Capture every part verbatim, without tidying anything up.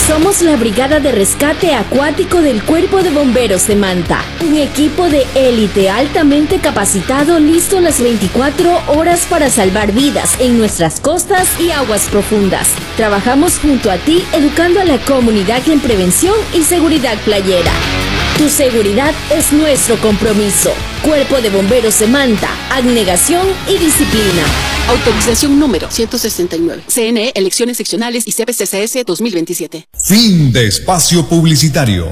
Somos la Brigada de Rescate Acuático del Cuerpo de Bomberos de Manta, un equipo de élite altamente capacitado listo las veinticuatro horas para salvar vidas en nuestras costas y aguas profundas. Trabajamos junto a ti educando a la comunidad en prevención y seguridad playera. Tu seguridad es nuestro compromiso. Cuerpo de Bomberos de Manta, abnegación y disciplina. Autorización número ciento sesenta y nueve. C N E, Elecciones Seccionales y C P C C S dos mil veintisiete. Fin de espacio publicitario.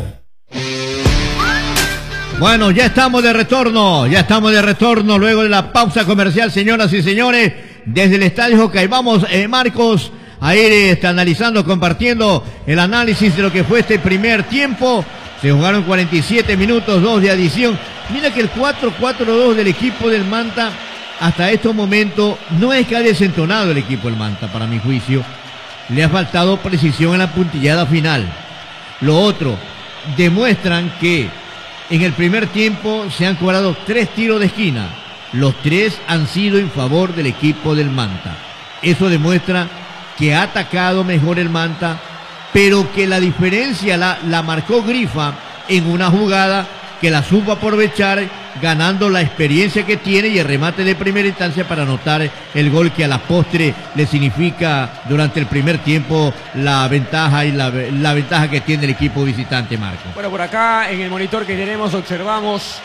Bueno, ya estamos de retorno, ya estamos de retorno luego de la pausa comercial, señoras y señores, desde el Estadio Jocay. Vamos, eh, Marcos, a ir este, analizando, compartiendo el análisis de lo que fue este primer tiempo. Se jugaron cuarenta y siete minutos, dos de adición. Mira que el cuatro cuatro dos del equipo del Manta, hasta estos momentos, no es que ha desentonado el equipo del Manta, para mi juicio. Le ha faltado precisión en la puntillada final. Lo otro, demuestran que en el primer tiempo se han cobrado tres tiros de esquina. Los tres han sido en favor del equipo del Manta. Eso demuestra que ha atacado mejor el Manta, pero que la diferencia la, la marcó Grifa en una jugada que la supo aprovechar, ganando la experiencia que tiene y el remate de primera instancia para anotar el gol que a la postre le significa durante el primer tiempo la ventaja y la, la ventaja que tiene el equipo visitante, Marco. Bueno, por acá en el monitor que tenemos observamos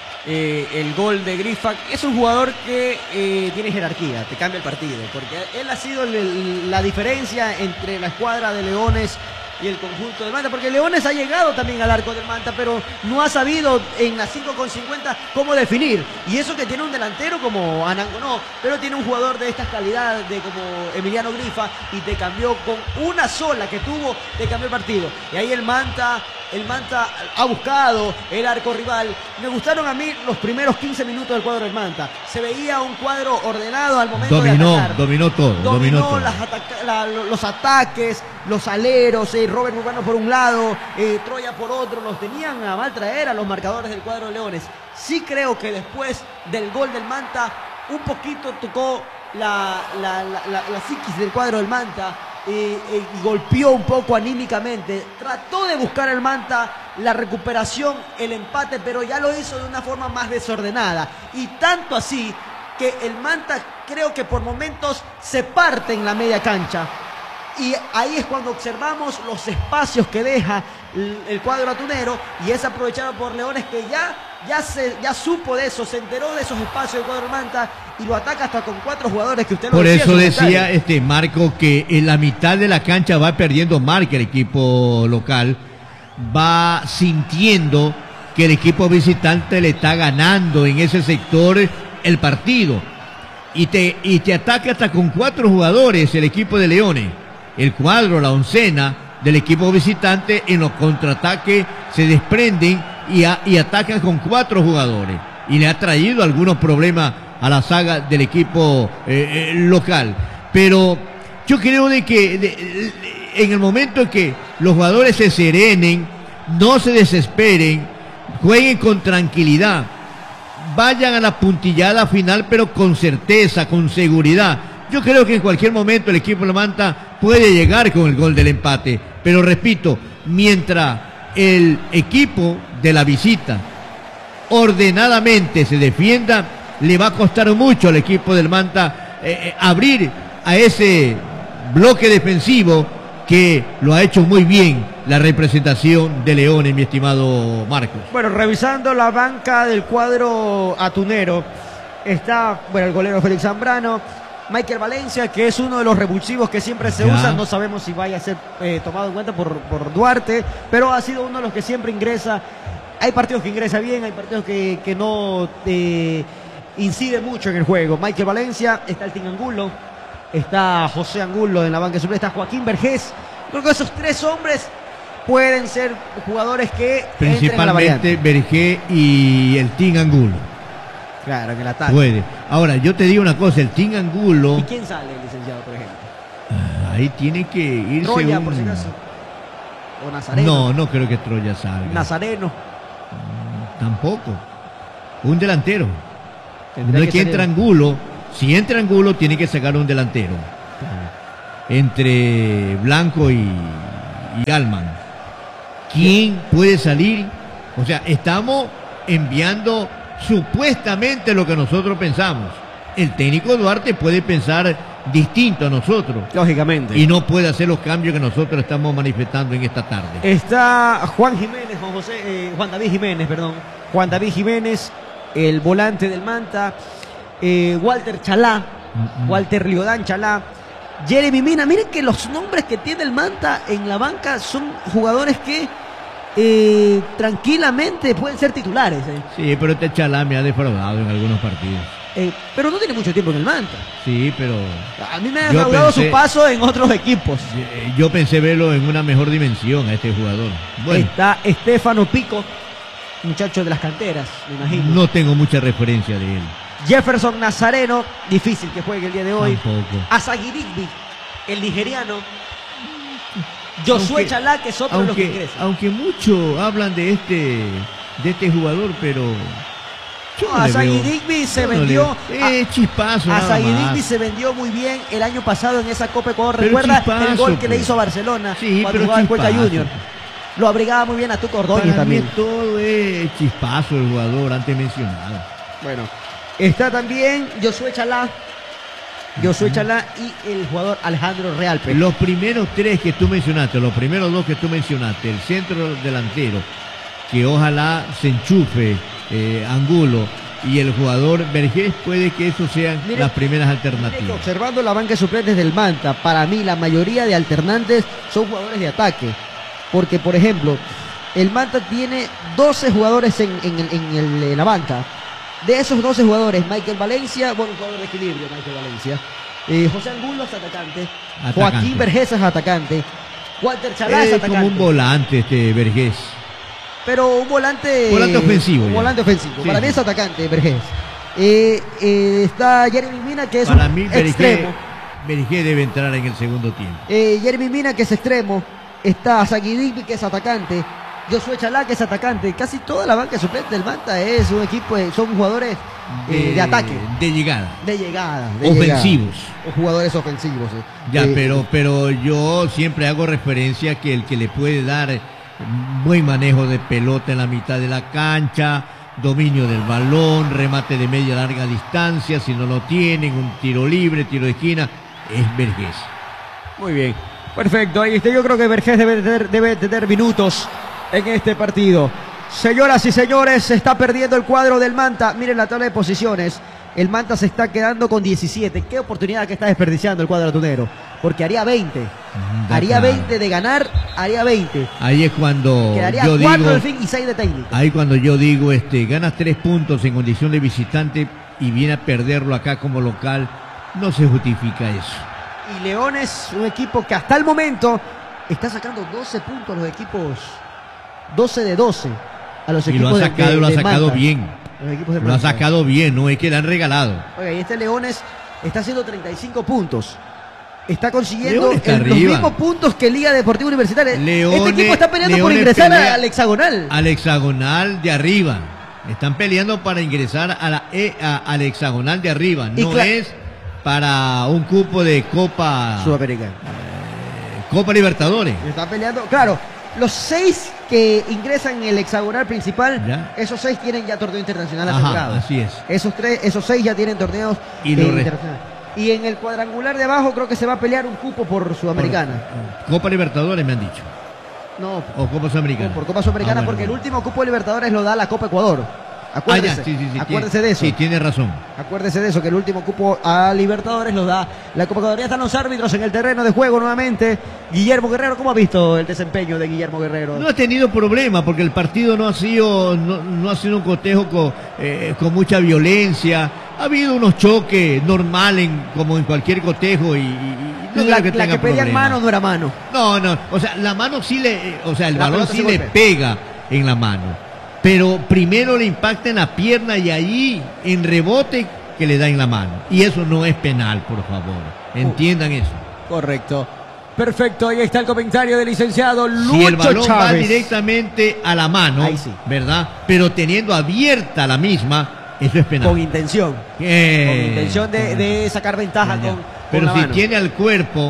eh, el gol de Grifa. Es un jugador que eh, tiene jerarquía, te cambia el partido, porque él ha sido el, la diferencia entre la escuadra de Leones y el conjunto del Manta, porque Leones ha llegado también al arco del Manta, pero no ha sabido en las cinco con cincuenta cómo definir, y eso que tiene un delantero como Anango, no, pero tiene un jugador de estas calidades de como Emiliano Grifa, y te cambió con una sola que tuvo, te cambió el partido, y ahí el Manta el Manta ha buscado el arco rival. Me gustaron a mí los primeros quince minutos del cuadro del Manta, se veía un cuadro ordenado al momento dominó, de atacar. Dominó todo, dominó, dominó todo. Las ataca la, los ataques, los aleros, eh, Robert Urbano por un lado, eh, Troya por otro, los tenían a mal traer a los marcadores del cuadro de Leones. Sí creo que después del gol del Manta, un poquito tocó la, la, la, la, la psiquis del cuadro del Manta, eh, eh, y golpeó un poco anímicamente. Trató de buscar el Manta la recuperación, el empate, pero ya lo hizo de una forma más desordenada. Y tanto así que el Manta creo que por momentos se parte en la media cancha. Y ahí es cuando observamos los espacios que deja el, el cuadro atunero, y es aprovechado por Leones, que ya, ya, se, ya supo de eso, se enteró de esos espacios del cuadro Manta y lo ataca hasta con cuatro jugadores que usted lo Por decía. eso decía este Marco que en la mitad de la cancha va perdiendo marca el equipo local, va sintiendo que el equipo visitante le está ganando en ese sector el partido, y te, y te ataca hasta con cuatro jugadores el equipo de Leones. El cuadro, la oncena del equipo visitante, en los contraataques se desprenden y, a, y atacan con cuatro jugadores, y le ha traído algunos problemas a la saga del equipo eh, eh, local. Pero yo creo de que de, de, en el momento en que los jugadores se serenen, no se desesperen, jueguen con tranquilidad, vayan a la puntillada final, pero con certeza, con seguridad. Yo creo que en cualquier momento el equipo de Manta puede llegar con el gol del empate, pero repito, mientras el equipo de la visita ordenadamente se defienda, le va a costar mucho al equipo del Manta eh, eh, abrir a ese bloque defensivo que lo ha hecho muy bien la representación de Leones, mi estimado Marcos. Bueno, revisando la banca del cuadro atunero, está, bueno, el golero Félix Zambrano, Michael Valencia, que es uno de los revulsivos que siempre se ya. usan, no sabemos si vaya a ser eh, tomado en cuenta por, por Duarte, pero ha sido uno de los que siempre ingresa. Hay partidos que ingresa bien, hay partidos que, que no eh, incide mucho en el juego. Michael Valencia, está el Team Angulo, está José Angulo en la banca suplente, está Joaquín Vergés. Creo que esos tres hombres pueden ser jugadores que principalmente Vergés y el Team Angulo. Claro, en el ataque. Puede. Ahora, yo te digo una cosa, el Team Angulo... ¿Y quién sale, licenciado, por ejemplo? Ahí tiene que irse Troya, un... por si acaso. O Nazareno. No, no creo que Troya salga. Nazareno. Tampoco. Un delantero. Tendría no es que, que entre Angulo. Si entra Angulo, tiene que sacar un delantero. Uh-huh. Entre Blanco y, y Alman. ¿Quién puede salir? O sea, estamos enviando supuestamente lo que nosotros pensamos. El técnico Duarte puede pensar distinto a nosotros. Lógicamente. Y no puede hacer los cambios que nosotros estamos manifestando en esta tarde. Está Juan Jiménez, Juan José, eh, Juan David Jiménez, perdón. Juan David Jiménez, el volante del Manta. Eh, Walter Chalá, mm-hmm. Walter Liodán Chalá. Jeremy Mina. Miren que los nombres que tiene el Manta en la banca son jugadores que eh, tranquilamente pueden ser titulares. Eh. Sí, pero este Chalá me ha defraudado en algunos partidos. Eh, pero no tiene mucho tiempo en el Manta. Sí, pero... A mí me ha defraudado su paso en otros equipos. Yo pensé verlo en una mejor dimensión a este jugador. Bueno. Está Estefano Pico, muchacho de las canteras, me imagino. No tengo mucha referencia de él. Jefferson Nazareno, difícil que juegue el día de hoy. Tampoco. Azaguirigbi, el nigeriano. Josué Chalá, que es otro aunque, de los que ingresa. Aunque mucho hablan de este, de este jugador, pero... No, Azaguirigbi se vendió. No le... eh, chispazo. Azaguirigbi se vendió muy bien el año pasado en esa Copa Ecuador. Recuerda chispazo, el gol que pues. le hizo a Barcelona sí, cuando pero jugaba en Cuenca Junior. Pues. Lo abrigaba muy bien a Tuco Ordóñez también. Mí todo es chispazo el jugador antes mencionado. Bueno, está también Josué Chalá. Josué Chalá y el jugador Alejandro Realpe. Los primeros tres que tú mencionaste, los primeros dos que tú mencionaste, el centro delantero, que ojalá se enchufe eh, Angulo, y el jugador Vergés, puede que esos sean mire, las primeras alternativas. Observando la banca de suplentes del Manta, para mí la mayoría de alternantes son jugadores de ataque. Porque, por ejemplo, el Manta tiene doce jugadores en, en, en, el, en la banca. De esos doce jugadores, Michael Valencia, bueno, un jugador de equilibrio, Michael Valencia. Eh, José Angulo es atacante. atacante. Joaquín Vergés es atacante. Walter Chalá es, es atacante. Como un volante este Vergés. Pero un volante... Volante ofensivo. Un ya. volante ofensivo. Sí, Para sí. mí es atacante, Vergés. Eh, eh, está Jeremy Mina, que es Para un mí, extremo. Vergés debe entrar en el segundo tiempo. Eh, Jeremy Mina, que es extremo. Está Azaguirigbi, que es atacante. Josué Chalá, que es atacante. Casi toda la banca suplente del Manta es un equipo, son jugadores eh, de, de ataque. De llegada. De llegada. De ofensivos. Llegada. O jugadores ofensivos. Eh. Ya, eh, pero, pero yo siempre hago referencia a que el que le puede dar buen manejo de pelota en la mitad de la cancha, dominio del balón, remate de media larga distancia, si no lo tienen, un tiro libre, tiro de esquina, es Vergés. Muy bien. Perfecto, ahí está. Yo creo que Vergés debe tener, debe tener minutos en este partido. Señoras y señores, se está perdiendo el cuadro del Manta. Miren la tabla de posiciones. El Manta se está quedando con diecisiete. Qué oportunidad que está desperdiciando el cuadro tunero. Porque haría veinte. Mm, haría claro. veinte de ganar, haría veinte. Ahí es cuando Quedaría yo cuatro digo, del fin y seis de técnico. Ahí cuando yo digo, este, ganas tres puntos en condición de visitante y viene a perderlo acá como local, no se justifica eso. Y Leones, un equipo que hasta el momento está sacando doce puntos a los equipos, doce de doce a los y equipos lo ha sacado, de, de, lo ha de sacado Manta. bien. Los lo ha sacado bien, no es que le han regalado. Oiga, y este Leones está haciendo treinta y cinco puntos. Está consiguiendo está el, los mismos puntos que Liga Deportiva Universitaria. Leones, este equipo está peleando Leones por ingresar pelea al hexagonal. Al hexagonal de arriba. Están peleando para ingresar a la e, a, al hexagonal de arriba. No es para un cupo de Copa Sudamericana. Eh, Copa Libertadores. Están peleando, claro, los seis que ingresan en el hexagonal principal, ¿Ya? esos seis tienen ya torneo internacional Ajá, asegurado. así es. Esos tres, esos seis ya tienen torneos y eh, lo internacionales. Y en el cuadrangular de abajo creo que se va a pelear un cupo por Sudamericana. Por Copa Libertadores me han dicho. No, o Copa Sudamericana. No, por Copa Sudamericana, ah, bueno, porque bueno. el último cupo de Libertadores lo da la Copa Ecuador. Acuérdese, ah, ya, sí, sí, sí, acuérdese tiene, de eso. Sí, tiene razón. Acuérdese de eso, que el último cupo a Libertadores lo da la Copa Ecuador. Ya están los árbitros en el terreno de juego nuevamente. Guillermo Guerrero, ¿cómo ha visto el desempeño de Guillermo Guerrero? No ha tenido problema porque el partido no ha sido, no, no ha sido un cotejo con, eh, con mucha violencia. Ha habido unos choques normales como en cualquier cotejo y, y no la, creo que la tenga que pedían problema. mano no era mano. No, no, o sea, la mano sí le, o sea, el la balón sí le golpea. pega en la mano. Pero primero le impacta en la pierna y ahí en rebote que le da en la mano. Y eso no es penal, por favor. Entiendan eso. Correcto. Perfecto, ahí está el comentario del licenciado Lucho Si el balón Chávez. va directamente a la mano, sí. ¿verdad? Pero teniendo abierta la misma, eso es penal. Con intención. Eh, con intención de, de sacar ventaja con, Pero con la si mano. tiene al cuerpo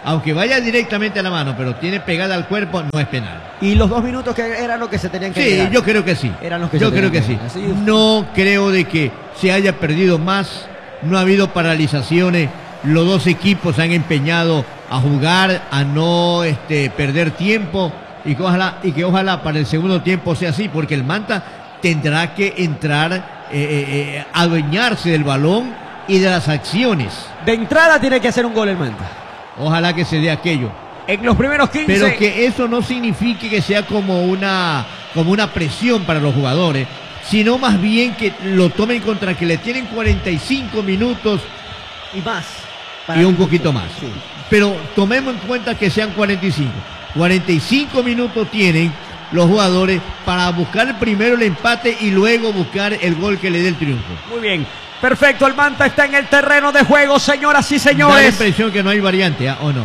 aunque vaya directamente a la mano, pero tiene pegada al cuerpo, no es penal. Y los dos minutos que eran lo que se tenían que Sí, llegar. yo creo que sí. Eran los que yo se creo que tenían sí. que llegar. Así- No creo de que se haya perdido más, no ha habido paralizaciones, los dos equipos se han empeñado a jugar, a no este, perder tiempo y que, ojalá, y que ojalá para el segundo tiempo sea así, porque el Manta tendrá que entrar, eh, eh, adueñarse del balón y de las acciones. De entrada tiene que hacer un gol el Manta. Ojalá que se dé aquello. En los primeros quince. Pero que eso no signifique que sea como una, como una presión para los jugadores, sino más bien que lo tomen contra que le tienen cuarenta y cinco minutos y más. y un poquito más. Sí. Pero tomemos en cuenta que sean cuarenta y cinco. cuarenta y cinco minutos tienen los jugadores para buscar primero el empate y luego buscar el gol que le dé el triunfo. Muy bien. Perfecto, el Manta está en el terreno de juego, señoras y Da la señores. impresión que no hay variante, ¿ah? ¿O no?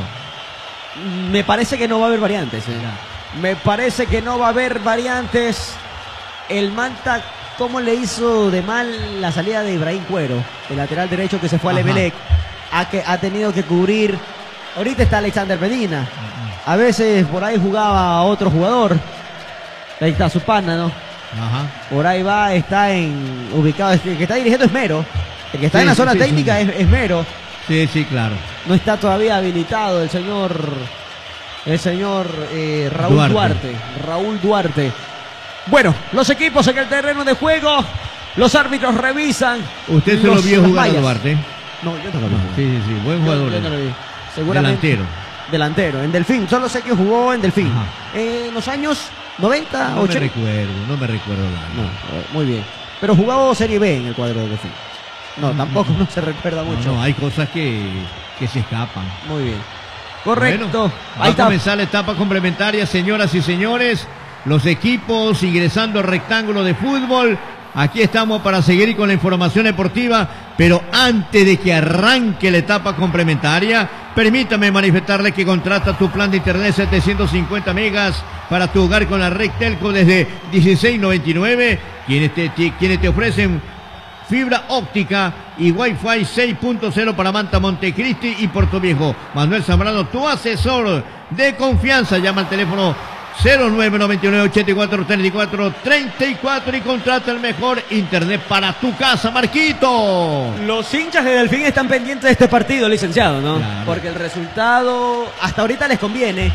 Me parece que no va a haber variantes. ¿eh? Me parece que no va a haber variantes. El Manta, ¿cómo le hizo de mal la salida de Ibrahim Cuero, el lateral derecho que se fue al Ajá. Emelec? Ha, que, ha tenido que cubrir. Ahorita está Alexander Medina. A veces por ahí jugaba otro jugador. Ahí está su pana, ¿no? Ajá. Por ahí va, está en ubicado. El que está dirigiendo es Mero. El que está Sí, en la sí, zona sí, técnica sí. Es, es Mero. Sí, sí, claro. No está todavía habilitado el señor. El señor eh, Raúl Duarte. Duarte. Raúl Duarte. Bueno, los equipos en el terreno de juego. Los árbitros revisan. Usted se los- lo vio las jugar a mallas. Duarte. No, yo no lo vi. Sí, sí, sí, buen Yo- jugador. yo no lo vi. Seguramente. Delantero. Delantero, en Delfín. Solo sé que jugó en Delfín. Ajá. En los años noventa, No me ochenta. recuerdo, no me recuerdo No, nada. eh, muy bien. Pero jugaba Serie B en el cuadro de Delfín. No, tampoco no se recuerda No, mucho. no, hay cosas que, que se escapan. Muy bien. Correcto. Bueno, va Ahí a está. comenzar la etapa complementaria, señoras y señores. Los equipos ingresando al rectángulo de fútbol. Aquí estamos para seguir con la información deportiva, pero antes de que arranque la etapa complementaria, permítame manifestarle que contrata tu plan de internet setecientos cincuenta megas para tu hogar con la red Telco desde dieciséis noventa y nueve, quienes te, te- quienes te ofrecen fibra óptica y Wi-Fi seis punto cero para Manta, Montecristi y Puerto Viejo. Manuel Zambrano, tu asesor de confianza. Llama al teléfono cero nueve nueve nueve ochenta y cuatro treinta y cuatro treinta y cuatro y contrata el mejor internet para tu casa, Marquito. Los hinchas de Delfín están pendientes de este partido, licenciado, ¿no? Claro. Porque el resultado hasta ahorita les conviene.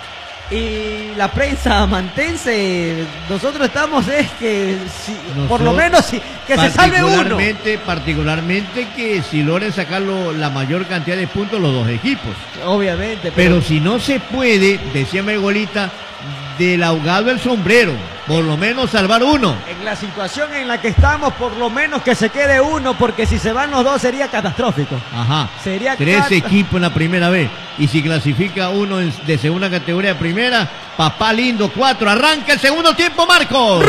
Y la prensa mantense, nosotros estamos es que si, por lo Nosotros, menos si, que se salve uno. Particularmente, particularmente que si logren sacarlo la mayor cantidad de puntos los dos equipos. Obviamente, Pero pero, si no se puede, decía Megolita, del ahogado el sombrero, por lo menos salvar uno. en la situación en la que estamos, por lo menos que se quede uno, porque si se van los dos sería catastrófico. Ajá. Sería Tres cata- equipos en la primera vez. Y si clasifica uno en- de segunda categoría a primera, papá lindo, cuatro. Arranca el segundo tiempo, Marcos.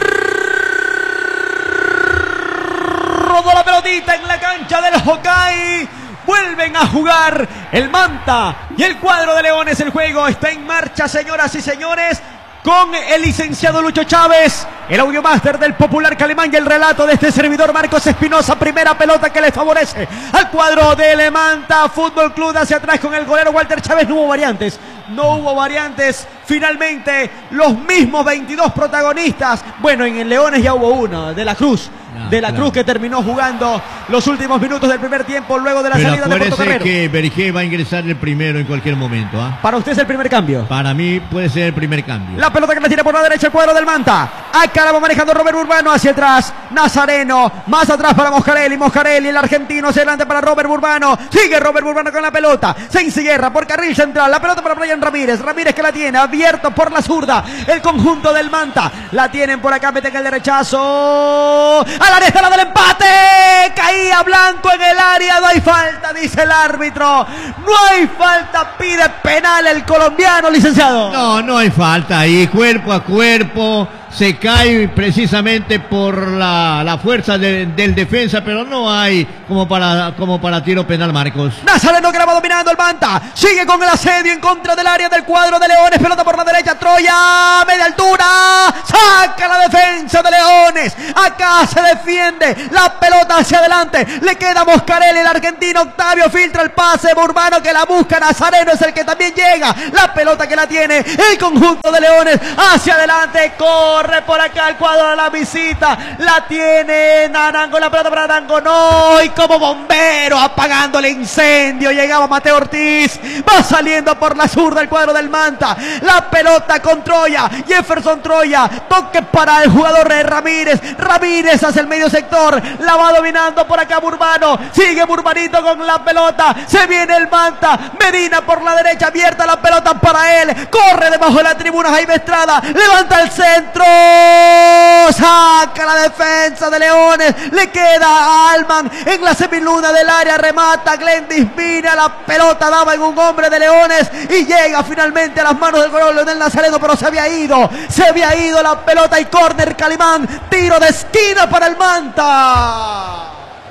Rodó la pelotita en la cancha del Hokkaido. Vuelven a jugar el Manta y el cuadro de Leones. El juego está en marcha, señoras y señores, con el licenciado Lucho Chávez, el audiomaster del popular Calimán y el relato de este servidor Marcos Espinosa. Primera pelota que le favorece al cuadro de Le Manta Fútbol Club hacia atrás con el golero Walter Chávez. No hubo variantes, no hubo variantes. Finalmente, los mismos veintidós protagonistas. Bueno, en el Leones ya hubo uno, de la Cruz. Ah, de la claro. Cruz, que terminó jugando los últimos minutos del primer tiempo luego de la Pero salida de Porto acuérdese Carrero. que Berge va a ingresar el primero en cualquier momento. ¿ah? Para usted es el primer cambio. Para mí puede ser el primer cambio. La pelota que la tira por la derecha el cuadro del Manta. Acá la va manejando Robert Urbano hacia atrás. Nazareno. Más atrás para Moscarelli. Moscarelli, el argentino, hacia adelante para Robert Urbano. Sigue Robert Urbano con la pelota. Sensi Guerra por carril central. La pelota para Brian Ramírez. Ramírez que la tiene. Abierto por la zurda. El conjunto del Manta. La tienen por acá. Meten el derechazo. Al área está la del empate. Caía Blanco en el área. No hay falta, dice el árbitro. No hay falta. Pide penal el colombiano, licenciado. No, no hay falta ahí, cuerpo a cuerpo, se cae precisamente por la, la fuerza de- del defensa, pero no hay como para, como para tiro penal, Marcos. Nazareno que la va dominando el Manta. Sigue con el asedio en contra del área del cuadro de Leones. Pelota por la derecha. Troya. Media de altura. Saca la defensa de Leones. Acá se defiende. La pelota hacia adelante. Le queda Moscarelli, el argentino. Octavio filtra el pase. Urbano que la busca. Nazareno es el que también llega. La pelota que la tiene el conjunto de Leones. Hacia adelante. Corre por acá el cuadro de la visita. La tiene Narango. La pelota para Narango. No. Y como bombero apagando el incendio. Llegaba Mateo Ortiz. Va saliendo por la zurda el cuadro del Manta. La pelota con Troya. Jefferson Troya. Toque para el jugador de Ramírez. Ramírez hacia el medio sector. La va dominando por acá Urbano. Sigue Urbanito con la pelota. Se viene el Manta. Medina por la derecha. Abierta la pelota para él. Corre debajo de la tribuna Jaime Estrada. Levanta el centro. Saca la defensa de Leones. Le queda a Alman en la semiluna del área. Remata Glendis Mina. La pelota daba en un hombre de Leones. Y llega finalmente a las manos del gol Leonel Nazareno. Pero se había ido. Se había ido la pelota y córner Calimán. Tiro de esquina para el Manta.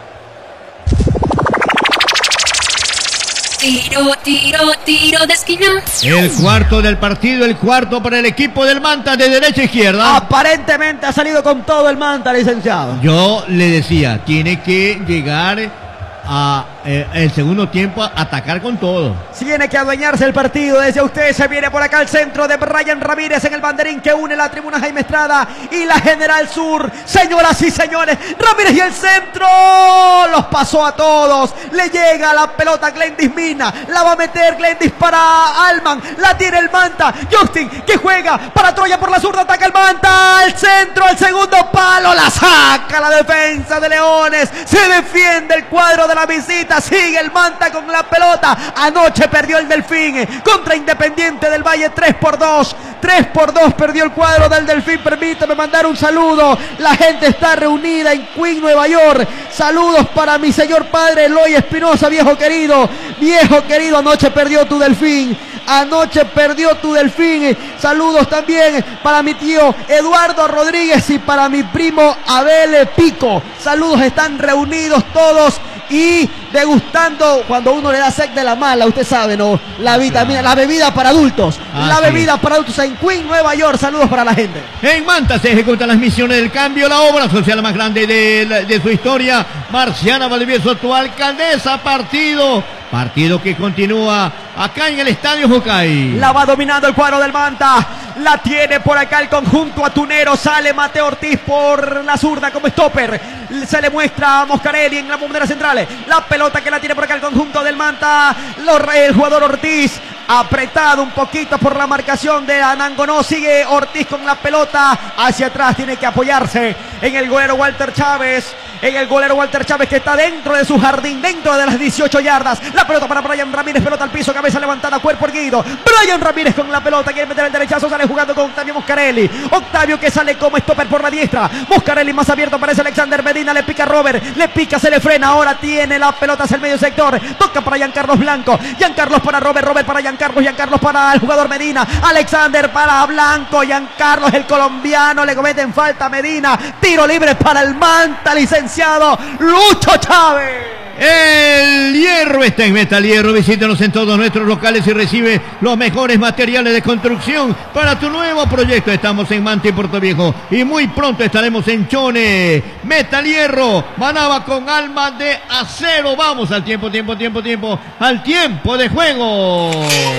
Tiro, tiro, tiro de esquina. El cuarto del partido, el cuarto para el equipo del Manta de derecha a izquierda. Aparentemente ha salido con todo el Manta, licenciado. Yo le decía, tiene que llegar a eh, el segundo tiempo a atacar con todo. Tiene que adueñarse el partido. Desde usted se viene por acá el centro de Brian Ramírez en el banderín que une la tribuna Jaime Estrada y la General Sur. Señoras y señores, Ramírez y el centro. Los pasó a todos. Le llega la pelota a Glendis Mina. La va a meter Glendis para Alman. La tiene el Manta. Justin que juega para Troya por la zurda. Ataca el Manta. El centro, el segundo palo. La saca la defensa de Leones. Se defiende el cuadro de la visita. Sigue el Manta con la pelota. Anoche perdió el Delfín contra Independiente del Valle tres por dos. tres por dos perdió el cuadro del Delfín. Permítame mandar un saludo. La gente está reunida en Queen, Nueva York. Saludos para mi señor padre Eloy Espinosa, viejo querido. Viejo querido, anoche perdió tu Delfín. Anoche perdió tu Delfín. Saludos también para mi tío Eduardo Rodríguez y para mi primo Abel Pico. Saludos, están reunidos todos y degustando cuando uno le da sed de la mala, usted sabe, ¿no? La vitamina, la bebida para adultos. Ah, la sí. bebida para adultos en Queen, Nueva York. Saludos para la gente. En Manta se ejecutan las misiones del cambio, la obra social más grande de, de su historia. Marciana Valdivieso, tu alcaldesa, partido. Partido que continúa acá en el Estadio Jocay. La va dominando el cuadro del Manta. La tiene por acá el conjunto atunero. Sale Mateo Ortiz por la zurda como stopper. Se le muestra a Moscarelli en la bombera central. La pelota que la tiene por acá el conjunto del Manta. El jugador Ortiz apretado un poquito por la marcación de Anango. No sigue Ortiz con la pelota hacia atrás. Tiene que apoyarse en el golero Walter Chávez. En el golero Walter Chávez que está dentro de su jardín, dentro de las dieciocho yardas. La pelota para Brian Ramírez, pelota al piso, cabeza levantada, cuerpo erguido. Brian Ramírez con la pelota, quiere meter el derechazo, sale jugando con Octavio Moscarelli. Octavio que sale como stopper por la diestra. Moscarelli más abierto, parece Alexander Medina, le pica a Robert, le pica, se le frena, ahora tiene la pelota hacia el medio sector. Toca para Giancarlos Blanco, Giancarlos para Robert, Robert para Giancarlos, Giancarlos para el jugador Medina. Alexander para Blanco, Giancarlos el colombiano, le cometen falta a Medina. Tiro libre para el Manta, licenciado Lucho Chávez. El hierro está en Metal Hierro. Visítanos en todos nuestros locales y recibe los mejores materiales de construcción para tu nuevo proyecto. Estamos en Manta y Puerto Viejo y muy pronto estaremos en Chone. Metal Hierro, Manaba con alma de acero. Vamos al tiempo, tiempo, tiempo, tiempo, al tiempo de juego.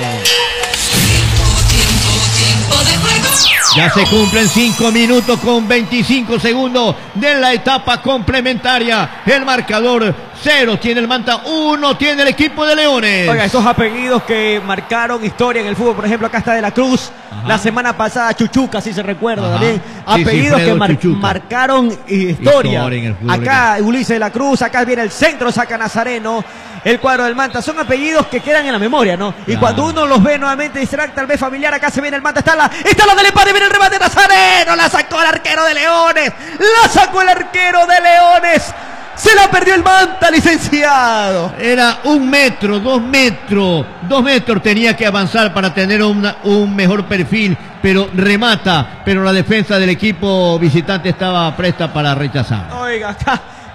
Ya se cumplen cinco minutos con veinticinco segundos de la etapa complementaria. El marcador cero tiene el Manta, uno tiene el equipo de Leones. Oiga, esos apellidos que marcaron historia en el fútbol, por ejemplo, acá está De la Cruz. Ajá. La semana pasada Chuchuca, si se recuerda. Ajá. También. Apellidos sí, sí, que mar marcaron historia. historia en el fútbol acá acá Ulises De la Cruz, acá viene el centro, saca Nazareno. El cuadro del Manta, son apellidos que quedan en la memoria, ¿no? Y claro, cuando uno los ve nuevamente, dice, tal vez familiar, acá se viene el Manta, está la, está la del empate, viene el remate de Nazareno, la sacó el arquero de Leones, la sacó el arquero de Leones, se la perdió el Manta, licenciado. Era un metro, dos metros, dos metros tenía que avanzar para tener una, un mejor perfil, pero remata, pero la defensa del equipo visitante estaba presta para rechazar. Oiga, acá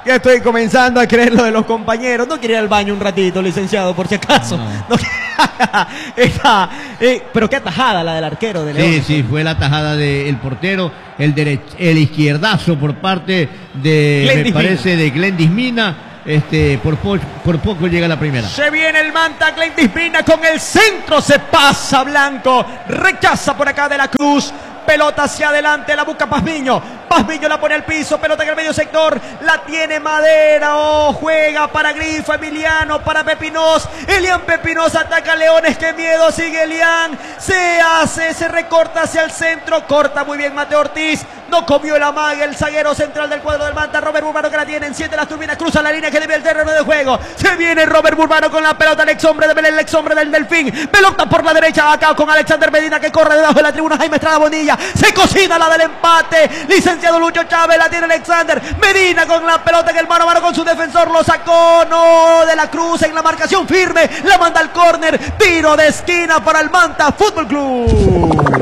Ya estoy comenzando a creer lo de los compañeros. No quiere ir al baño un ratito, licenciado, por si acaso. No. No. Esta, eh, pero qué atajada la del arquero de León. Sí, sí, fue la tajada del portero, el, derech, el izquierdazo por parte de, Glenn me Dismina. parece, de Glenn Dismina. Este, por, po por poco llega la primera. Se viene el Manta, Glenn Dismina con el centro, se pasa Blanco, rechaza por acá de la Cruz. Pelota hacia adelante, la busca Pazmiño. Pazmiño la pone al piso, pelota en el medio sector. La tiene Madera, oh, juega para Grifo, Emiliano, para Pepinos. Elian Pepinos ataca a Leones, qué miedo, sigue Elian. Se hace, se recorta hacia el centro, corta muy bien Mateo Ortiz. No comió el amague, el zaguero central del cuadro del Manta, Robert Urbano, que la tiene, enciende las turbinas, cruza la línea que debe el terreno de juego. Se viene Robert Urbano con la pelota, el ex hombre de Belén, el ex hombre del Delfín. Pelota por la derecha, acá con Alexander Medina que corre debajo de la tribuna, Jaime Estrada Bonilla. Se cocina la del empate. Licenciado Lucho Chávez, la tiene Alexander Medina con la pelota en el mano a mano con su defensor. Lo sacó, no, de la Cruz en la marcación firme. La manda al córner. Tiro de esquina para el Manta Fútbol Club.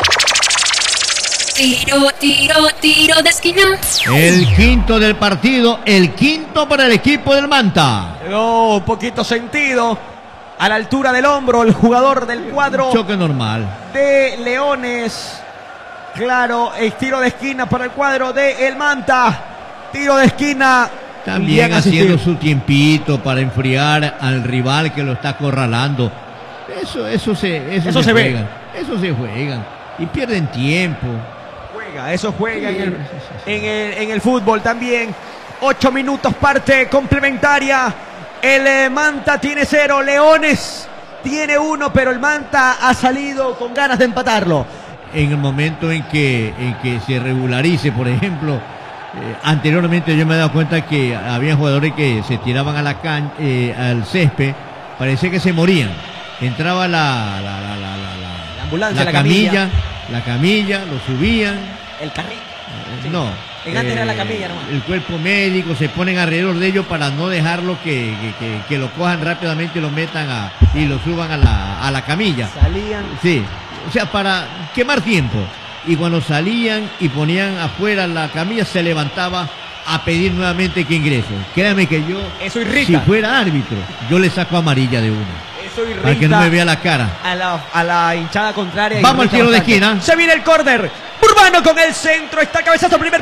Tiro, tiro, tiro de esquina. El quinto del partido, el quinto para el equipo del Manta. Oh, un poquito sentido. A la altura del hombro, el jugador del cuadro. Choque normal. De Leones. Claro, el tiro de esquina para el cuadro de el Manta. Tiro de esquina. También haciendo su tiempito para enfriar al rival que lo está acorralando. Eso, eso se, eso Eso se, se ve. juegan. Eso se juegan. Y pierden tiempo. Juega, eso juega en el, en el, en el fútbol también. Ocho minutos, parte complementaria. El eh, Manta tiene cero, Leones tiene uno, pero el Manta ha salido con ganas de empatarlo. En el momento en que, en que se regularice, por ejemplo, eh, anteriormente yo me he dado cuenta que había jugadores que se tiraban a la can, eh, al césped, parecía que se morían. Entraba la, la, la, la, la, La ambulancia, la la camilla, camilla. la camilla, lo subían. El carril. Eh, No. En antes era la camilla nomás. El cuerpo médico se ponen alrededor de ellos para no dejarlo que, que, que, que lo cojan rápidamente y lo metan a, y lo suban a la, a la camilla. Salían. Sí, o sea, para quemar tiempo. Y cuando salían y ponían afuera la camilla, se levantaba a pedir nuevamente que ingrese. Créame que yo, Eso irrita. si fuera árbitro, yo le saco amarilla de uno. Eso irrita. Para que no me vea la cara. A la, a la hinchada contraria. Vamos al irrita tiro de bastante. esquina. Se viene el córner. Urbano con el centro, está cabezazo, primer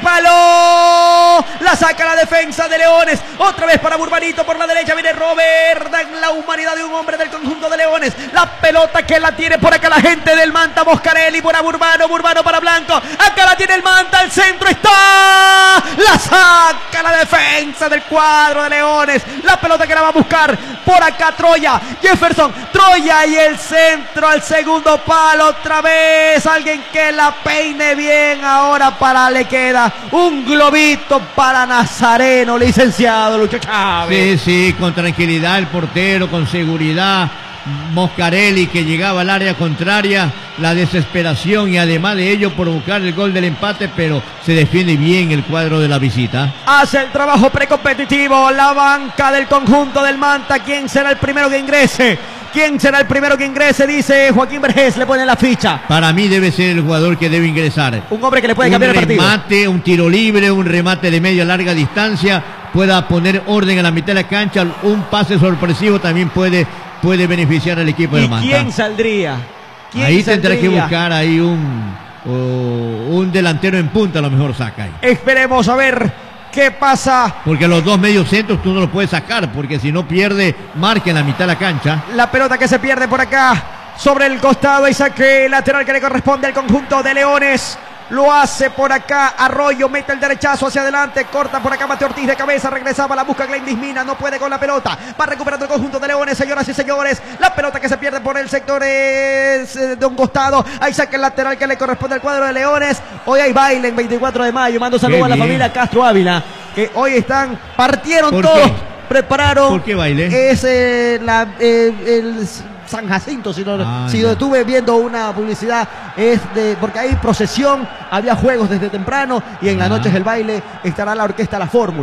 palo. La saca la defensa de Leones. Otra vez para Burbanito por la derecha. Viene Robert. En la humanidad de un hombre del conjunto de Leones. La pelota que la tiene por acá la gente del Manta. Moscarelli para Burbano. Burbano para Blanco. Acá la tiene el Manta. El centro está. La saca la defensa del cuadro de Leones. La pelota que la va a buscar por acá Troya. Jefferson. Troya y el centro al segundo palo. Otra vez. Alguien que la peine bien. Ahora para le queda un globito para Nazareno, licenciado Lucho Chávez. Sí, sí, con tranquilidad el portero, con seguridad. Moscarelli que llegaba al área contraria, la desesperación y además de ello por buscar el gol del empate, pero se defiende bien el cuadro de la visita. Hace el trabajo precompetitivo la banca del conjunto del Manta. ¿Quién será el primero que ingrese? ¿Quién será el primero que ingrese? Dice Joaquín Vergés, le pone la ficha. Para mí debe ser el jugador que debe ingresar. Un hombre que le puede un cambiar el partido. Un remate, un tiro libre, un remate de media larga distancia, pueda poner orden en la mitad de la cancha, un pase sorpresivo también puede, puede beneficiar al equipo ¿Y del Manta. quién saldría? ¿Quién ahí saldría? tendrá que buscar ahí un, o, un delantero en punta, a lo mejor saca ahí. Esperemos a ver qué pasa. Porque los dos medios centros tú no los puedes sacar, porque si no pierde marca en la mitad de la cancha. La pelota que se pierde por acá sobre el costado y saque lateral que le corresponde al conjunto de Leones. Lo hace por acá Arroyo, mete el derechazo hacia adelante, corta por acá Mateo Ortiz de cabeza, regresaba, la busca Glenn Dismina, no puede con la pelota, va recuperando el conjunto de Leones, señoras y señores, la pelota que se pierde por el sector es de un costado, ahí saca el lateral que le corresponde al cuadro de Leones. Hoy hay baile en veinticuatro de mayo, mando saludos a la familia Castro Ávila, que hoy están, partieron ¿Por todos, qué? prepararon. ¿Por qué baile? Es eh, la, eh, el San Jacinto, si, no, Ah, si ya. estuve viendo una publicidad, es de porque hay procesión, había juegos desde temprano y en las Ah. noches del baile estará la orquesta La Fórmula.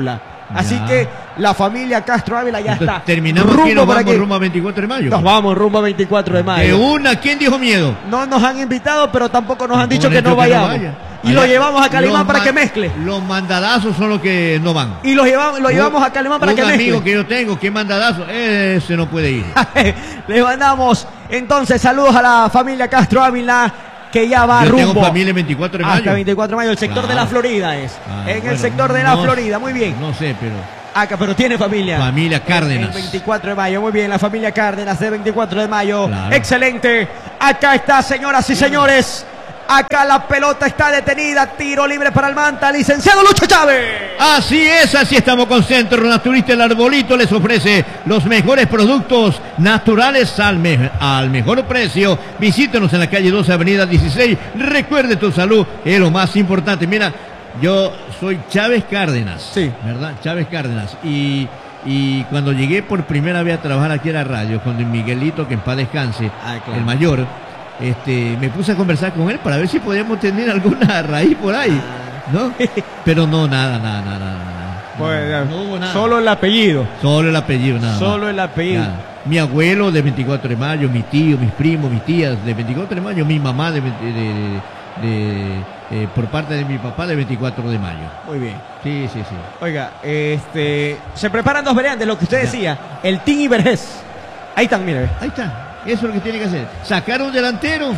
Así Ya. que la familia Castro Ávila ya Entonces, está. terminamos aquí, nos por vamos aquí. rumbo a veinticuatro de mayo. Nos vamos rumbo a veinticuatro de De mayo. una, ¿quién dijo miedo? No nos han invitado, pero tampoco nos han Tampoco dicho han que dicho no que no vayamos. vaya. Y lo Allá, llevamos a Calimán los para ma- que mezcle. Los mandadazos son los que no van. Y lo llevamos, lo llevamos a Calimán para un que mezcle. amigo que yo tengo, que mandadazo, ese no puede ir. Le mandamos entonces saludos a la familia Castro Ávila, que ya va Yo rumbo tengo familia el veinticuatro de mayo. hasta veinticuatro de mayo, el sector Claro. de la Florida es. Ah, en el bueno, sector de la no- Florida, muy bien. No sé, pero Acá, pero tiene familia. familia El Cárdenas. veinticuatro de mayo, muy bien, la familia Cárdenas de veinticuatro de mayo. Claro. Excelente. Acá está, señoras y señores. Acá la pelota está detenida. Tiro libre para el Manta. Licenciado Lucho Chávez. Así es, así estamos con Centro Naturista El Arbolito. Les ofrece los mejores productos naturales al, me- al mejor precio. Visítenos en la calle doce, avenida dieciséis. Recuerde, tu salud es lo más importante. Mira, yo soy Chávez Cárdenas. Sí. ¿Verdad? Chávez Cárdenas. Y, y cuando llegué por primera vez a trabajar aquí en la radio, con don Miguelito, que en paz descanse, Ah, claro. el mayor, este, me puse a conversar con él para ver si podíamos tener alguna raíz por ahí. ¿No? Pero no, nada, nada, nada, nada. Pues, no hubo nada. Solo el apellido. Solo el apellido, nada. Solo más. el apellido. Nada. Mi abuelo de veinticuatro de mayo, mi tío, mis primos, mis tías de veinticuatro de mayo, mi mamá de, veinte de- de- de- eh, por parte de mi papá de veinticuatro de mayo. Muy bien. Sí, sí, sí. Oiga, este, se preparan dos variantes, lo que usted Ya. decía, el Team y Vergés. Ahí están, mire. Ahí está. Eso es lo que tiene que hacer. Sacar un delantero.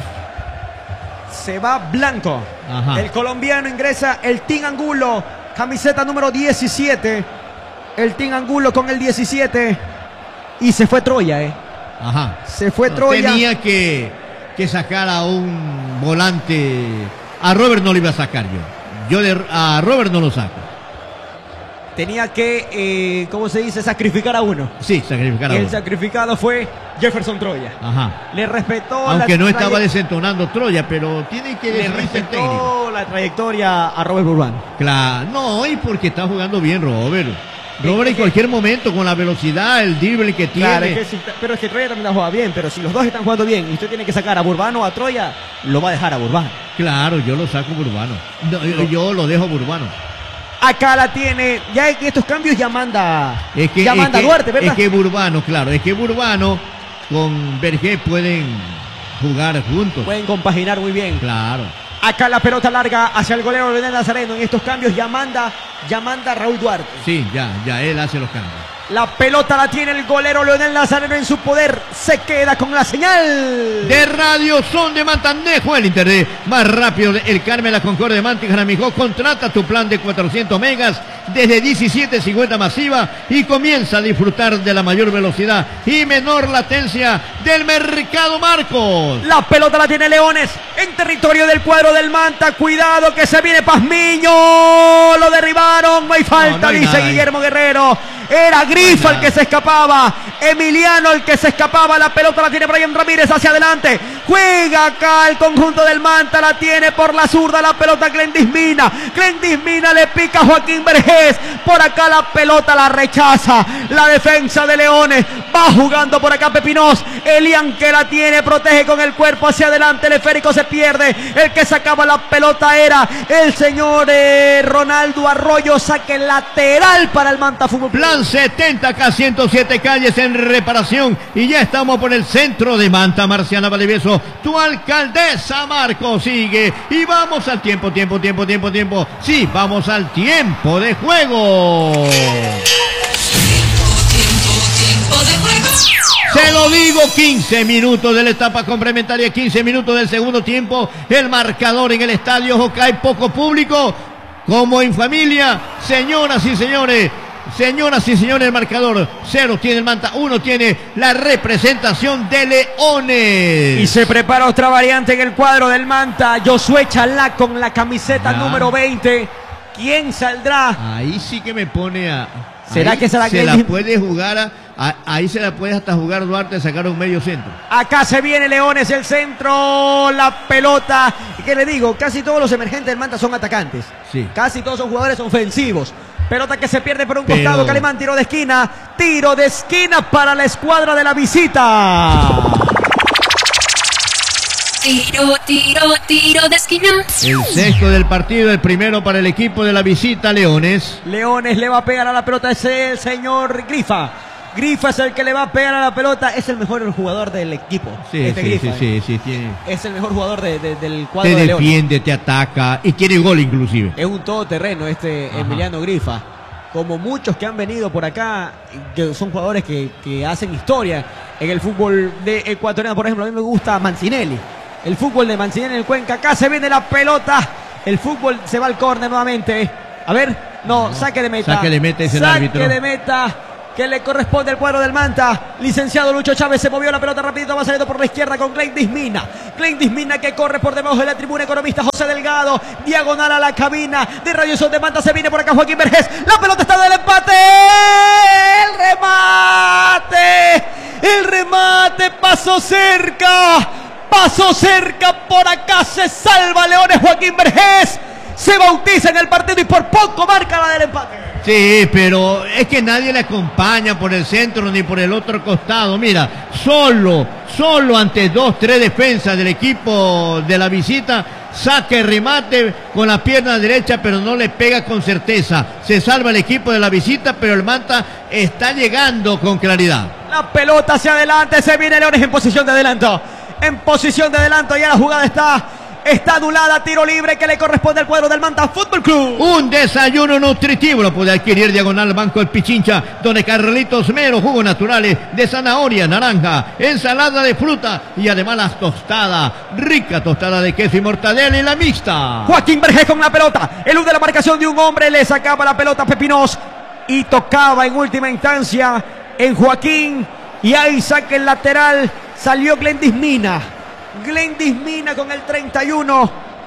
Se va Blanco. Ajá. El colombiano ingresa el Team Angulo, camiseta número diecisiete. El Team Angulo con el diecisiete. Y se fue Troya, eh. Ajá. Se fue No, Troya. Tenía que, que sacar a un volante. A Robert no lo iba a sacar yo. Yo de- a Robert no lo saco. Tenía que, eh, ¿cómo se dice? Sacrificar a uno. Sí, sacrificar a Y el uno. sacrificado fue Jefferson Troya. Ajá. Le respetó Aunque la no estaba traye- desentonando Troya, pero tiene que le decidirse el técnico. respetó la trayectoria a Robert Urbano. Claro, no, y porque está jugando bien Robert. Robert Es en que- cualquier momento, con la velocidad, el drible que tiene. Claro, es que si- pero es que Troya también la juega bien, pero si los dos están jugando bien y usted tiene que sacar a Burbano o a Troya, lo va a dejar a Burbano. Claro, yo lo saco Burbano. No, yo, yo lo dejo Burbano. Acá la tiene, ya en estos cambios ya manda, Es que, ya es manda que- Duarte, ¿verdad? Es que Burbano, claro, es que Burbano con Vergé pueden jugar juntos. Pueden compaginar muy bien. Claro. Acá la pelota larga hacia el golero Leonel Nazareno. En estos cambios ya manda, ya manda Raúl Duarte. Sí, ya, ya él hace los cambios. La pelota la tiene el golero Leonel Nazareno en su poder. Se queda con la señal. De Radio Son de Mantanejo, el internet más rápido de El Carmen, la Concordia de Manta y Jaramijó. Contrata tu plan de cuatrocientos megas desde diecisiete cincuenta masiva y comienza a disfrutar de la mayor velocidad y menor latencia del mercado Marcos. La pelota la tiene Leones en territorio del cuadro del Manta. Cuidado que se viene Pazmiño. Lo derribaron. No hay falta, No, no hay dice nada ahí. Guillermo Guerrero. Era Grifa el que se escapaba. Emiliano el que se escapaba. La pelota la tiene Brian Ramírez hacia adelante. Juega acá el conjunto del Manta. La tiene por la zurda la pelota Glendis Mina. Glendis Mina le pica a Joaquín Vergés. Por acá la pelota la rechaza. La defensa de Leones. Va jugando por acá Pepinos. Elian que la tiene. Protege con el cuerpo hacia adelante. El esférico se pierde. El que sacaba la pelota era el señor eh, Ronaldo Arroyo. Saque lateral para el Manta Fútbol Club. Plan setenta K, ciento siete calles en reparación y ya estamos por el centro de Manta. Marciana Valdivieso, tu alcaldesa Marco sigue y vamos al tiempo, tiempo, tiempo, tiempo, tiempo. Sí, vamos al tiempo de juego. Se lo digo, quince minutos de la etapa complementaria, quince minutos del segundo tiempo. El marcador en el estadio Jocay, poco público, como en familia. Señoras y señores, señoras y señores, el marcador cero tiene el Manta, uno tiene la representación de Leones. Y se prepara otra variante en el cuadro del Manta. Josué Chalá con la camiseta Ya. número veinte. ¿Quién saldrá? Ahí sí que me pone a... ¿Será ahí que será se que la él- puede jugar a, a- ahí se la puede hasta jugar Duarte, sacar un medio centro? Acá se viene Leones, el centro, la pelota. ¿Y qué le digo? Casi todos los emergentes del Manta son atacantes. Sí. Casi todos son jugadores ofensivos. Pelota que se pierde por un Pero- costado. Calimán, tiro de esquina. Tiro de esquina para la escuadra de la visita. tiro, tiro, tiro de esquina. El sexto del partido, el primero para el equipo de la visita Leones. Leones le va a pegar a la pelota, es el señor Grifa. Grifa es el que le va a pegar a la pelota, es el mejor jugador del equipo. Sí, este sí, Grifa, sí, ¿eh? sí, sí, tiene. Es el mejor jugador de, de, del cuadro Te de Leones. defiende, te ataca y tiene gol inclusive. Es un todoterreno este Ajá. Emiliano Grifa. Como muchos que han venido por acá, que son jugadores que, que hacen historia en el fútbol de ecuatoriano. Por ejemplo, a mí me gusta Mancinelli. El fútbol de Mancinelli en el Cuenca. Acá se viene la pelota. El fútbol se va al córner nuevamente. A ver, no, no, saque de meta. Saque de meta es el saque árbitro. de meta. Que le corresponde al cuadro del Manta. Licenciado Lucho Chávez se movió la pelota rapidito, va saliendo por la izquierda con Glenn Dismina. Glenn Dismina que corre por debajo de la tribuna. Economista José Delgado, diagonal a la cabina de Radio Sol de Manta. Se viene por acá Joaquín Vergés. La pelota está del empate. El remate. El remate pasó cerca. Pasó cerca. Por acá se salva Leones. Joaquín Vergés se bautiza en el partido y por poco marca la del empate. Sí, pero es que nadie le acompaña por el centro ni por el otro costado. Mira, solo, solo ante dos, tres defensas del equipo de la visita, saque remate con la pierna derecha, pero no le pega con certeza. Se salva el equipo de la visita, pero el Manta está llegando con claridad. La pelota hacia adelante, se viene Leones en posición de adelanto. En posición de adelanto, ya la jugada está... Está anulada, tiro libre que le corresponde al cuadro del Manta Fútbol Club. Un desayuno nutritivo lo puede adquirir diagonal Banco El Pichincha, donde Carlitos Mero, jugos naturales de zanahoria, naranja, ensalada de fruta y además las tostadas, rica tostada de queso y mortadela y la mixta. Joaquín Vergés con la pelota, elude la marcación de un hombre, le sacaba la pelota a Pepinos y tocaba en última instancia en Joaquín y ahí saque el lateral, salió Glenn Dismina. Glenn Dismina con el treinta y uno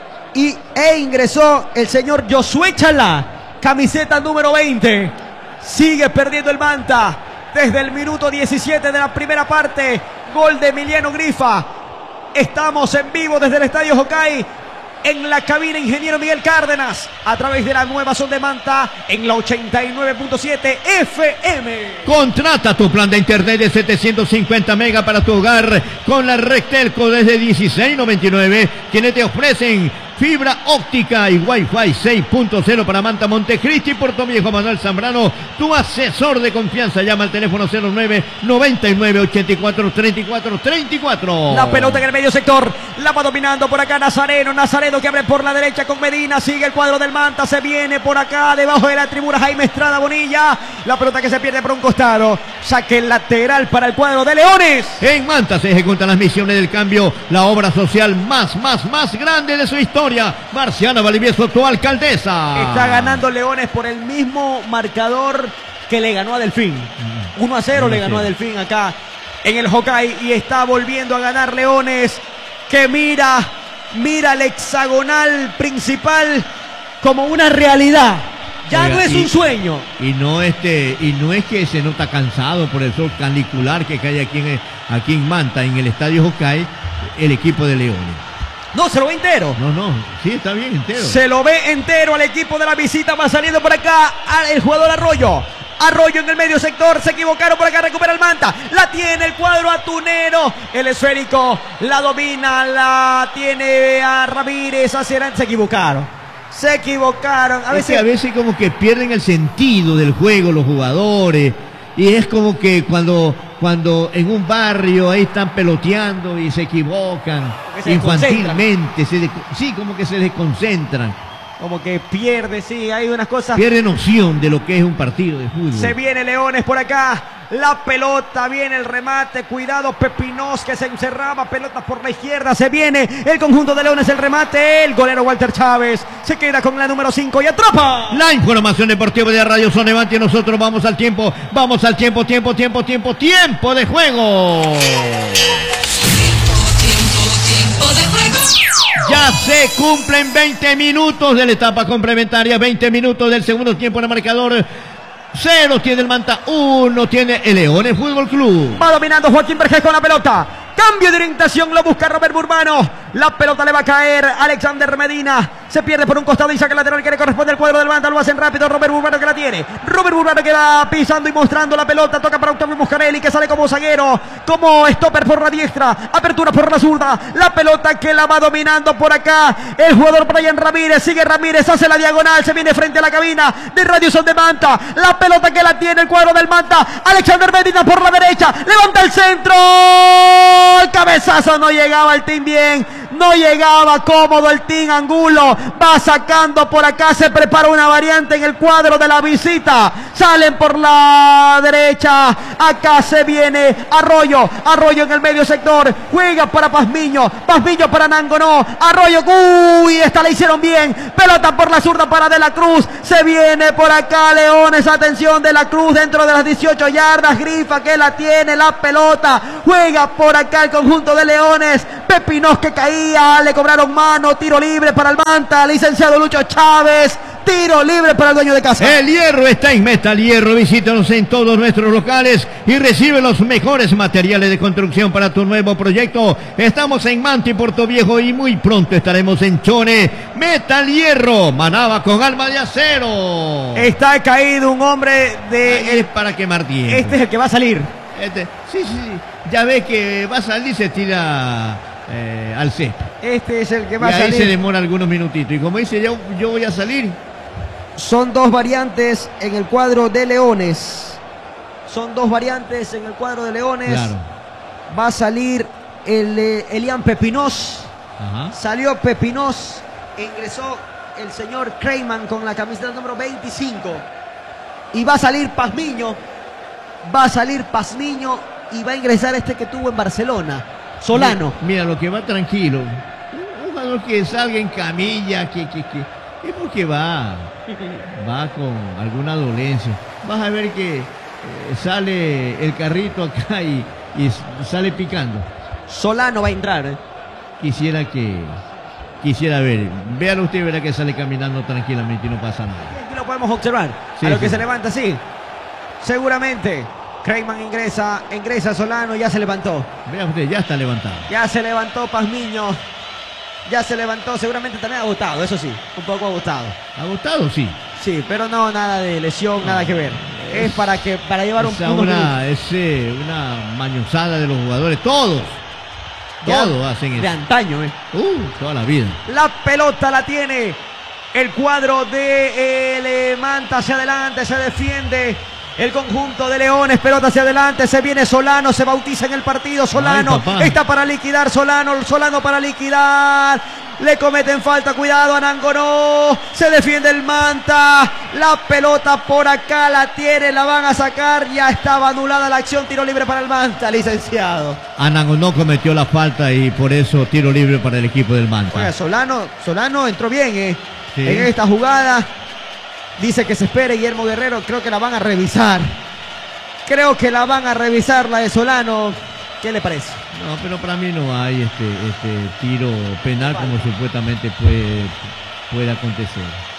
y, e ingresó el señor Josué Chalá, camiseta número veinte. Sigue perdiendo el Manta desde el minuto diecisiete de la primera parte. Gol de Emiliano Grifa. Estamos en vivo desde el Estadio Jocay en la cabina Ingeniero Miguel Cárdenas a través de la nueva Sol de Manta en la ochenta y nueve punto siete F M. Contrata tu plan de internet de setecientos cincuenta megas para tu hogar con la Red Telco desde dieciséis noventa y nueve, quienes te ofrecen fibra óptica y Wi-Fi seis punto cero para Manta, Montecristi, Puerto Viejo. Manuel Zambrano, tu asesor de confianza. Llama al teléfono cero nueve noventa y nueve ochenta y cuatro treinta y cuatro treinta y cuatro. La pelota en el medio sector, la va dominando por acá Nazareno, Nazareno que abre por la derecha con Medina, sigue el cuadro del Manta, se viene por acá debajo de la tribuna Jaime Estrada Bonilla, la pelota que se pierde por un costado, saque lateral para el cuadro de Leones. En Manta se ejecutan las misiones del cambio, la obra social más, más, más grande de su historia. Marciana Valdivieso, tu alcaldesa. Está ganando Leones por el mismo marcador que le ganó a Delfín. uno a cero le ganó a Delfín acá en el Jocay y está volviendo a ganar Leones, que mira, mira el hexagonal principal como una realidad. Ya Oiga, no es y, un sueño. Y no este, y no es que se nota cansado por el sol canicular que cae aquí en, aquí en Manta, en el Estadio Jocay, el equipo de Leones. No, se lo ve entero. No, no, sí, está bien entero. Se lo ve entero al equipo de la visita. Va saliendo por acá el jugador Arroyo. Arroyo en el medio sector. Se equivocaron por acá. Recupera el Manta. La tiene el cuadro atunero. El esférico la domina. La tiene a Ramírez. Hacia adelante. Se equivocaron. Se equivocaron. A es veces, que a veces como que pierden el sentido del juego los jugadores. Y es como que cuando, cuando en un barrio ahí están peloteando y se equivocan se infantilmente, se de, sí, como que se desconcentran. Como que pierde, sí, hay unas cosas. Pierde noción de lo que es un partido de fútbol. Se viene Leones por acá. La pelota, viene el remate. Cuidado, Pepinos que se encerraba. Pelota por la izquierda. Se viene el conjunto de Leones. El remate. El golero Walter Chávez se queda con la número cinco y atrapa. La información deportiva de Radio Sonevante. Y nosotros vamos al tiempo. Vamos al tiempo, tiempo, tiempo, tiempo, tiempo de juego. Ya se cumplen veinte minutos de la etapa complementaria, veinte minutos del segundo tiempo en el marcador. Cero tiene el Manta, uno tiene el Leones Fútbol Club. Va dominando Joaquín Vergés con la pelota. Cambio de orientación, lo busca Robert Burbano. La pelota le va a caer. Alexander Medina se pierde por un costado y saca el lateral que le corresponde al cuadro del Manta. Lo hacen rápido. Robert Urbano que la tiene. Robert Urbano que va pisando y mostrando la pelota. Toca para Octavio Moscarelli que sale como zaguero, como stopper por la diestra. Apertura por la zurda. La pelota que la va dominando por acá el jugador Brian Ramírez. Sigue Ramírez, hace la diagonal. Se viene frente a la cabina de Radio Son de Manta. La pelota que la tiene el cuadro del Manta. Alexander Medina por la derecha. Levanta el centro. El cabezazo no llegaba el team bien. No llegaba cómodo el team Angulo. Va sacando por acá. Se prepara una variante en el cuadro de la visita. Salen por la derecha. Acá se viene Arroyo. Arroyo en el medio sector. Juega para Pazmiño. Pazmiño para Nangonó. Arroyo. Uy, esta la hicieron bien. Pelota por la zurda para De la Cruz. Se viene por acá Leones. Atención, De la Cruz dentro de las dieciocho yardas. Grifa que la tiene la pelota. Juega por acá el conjunto de Leones. Pepinos que caía. Le cobraron mano. Tiro libre para el Manta. Licenciado Lucho Chávez. Tiro libre para el dueño de casa. El Hierro está en Metal Hierro. Visítanos en todos nuestros locales y recibe los mejores materiales de construcción para tu nuevo proyecto. Estamos en Manta y Puerto Viejo y muy pronto estaremos en Chone. Metal Hierro, Manaba con alma de acero. Está caído un hombre de... Ahí es para quemar tiempo. Este es el que va a salir. Este, sí, sí, sí. Ya ve que va a salir, se tira eh, al césped. Este es el que va y a ahí salir. se demora algunos minutitos. Y como dice, yo, yo voy a salir. Son dos variantes en el cuadro de Leones. Son dos variantes en el cuadro de Leones. Claro. Va a salir el eh, Elian Pepinos. Ajá. Salió Pepinos. Ingresó el señor Creyman con la camiseta número veinticinco. Y va a salir Pazmiño. Va a salir Pazmiño. Y va a ingresar este que tuvo en Barcelona, Solano. Mira, mira lo que va tranquilo. Un jugador que salga en camilla, que, que, que es porque va, va con alguna dolencia. Vas a ver que eh, sale el carrito acá y, y sale picando. Solano va a entrar. ¿eh? Quisiera que, quisiera ver. Véalo usted, verá que sale caminando tranquilamente y no pasa nada. Aquí lo podemos observar. Sí, a lo sí. que se levanta así. Seguramente. Creyman ingresa, ingresa Solano, ya se levantó. Vea usted, ya está levantado. Ya se levantó Pazmiño. Ya se levantó, seguramente también agotado, eso sí, un poco agotado. ¿Agotado? Sí. Sí, pero no nada de lesión, No, nada que ver. Es, es para que para llevar un Esa unos minutos. una, es eh, una mañosada de los jugadores, todos. Ya Todos hacen de eso. antaño, eh. Uh, toda la vida. La pelota la tiene el cuadro de el, eh, Manta hacia adelante, se defiende el conjunto de Leones, pelota hacia adelante, se viene Solano, se bautiza en el partido, Solano Ay, está para liquidar, Solano, Solano para liquidar, le cometen falta, cuidado a Nangonó, se defiende el Manta, la pelota por acá la tiene, la van a sacar, ya estaba anulada la acción, tiro libre para el Manta, licenciado. Anangonó cometió la falta y por eso tiro libre para el equipo del Manta. Oiga, Solano, Solano entró bien eh, Sí. en esta jugada. Dice que se espere Guillermo Guerrero, creo que la van a revisar. Creo que la van a revisar la de Solano. ¿Qué le parece? No, pero para mí no hay este, este tiro penal como supuestamente puede, puede acontecer.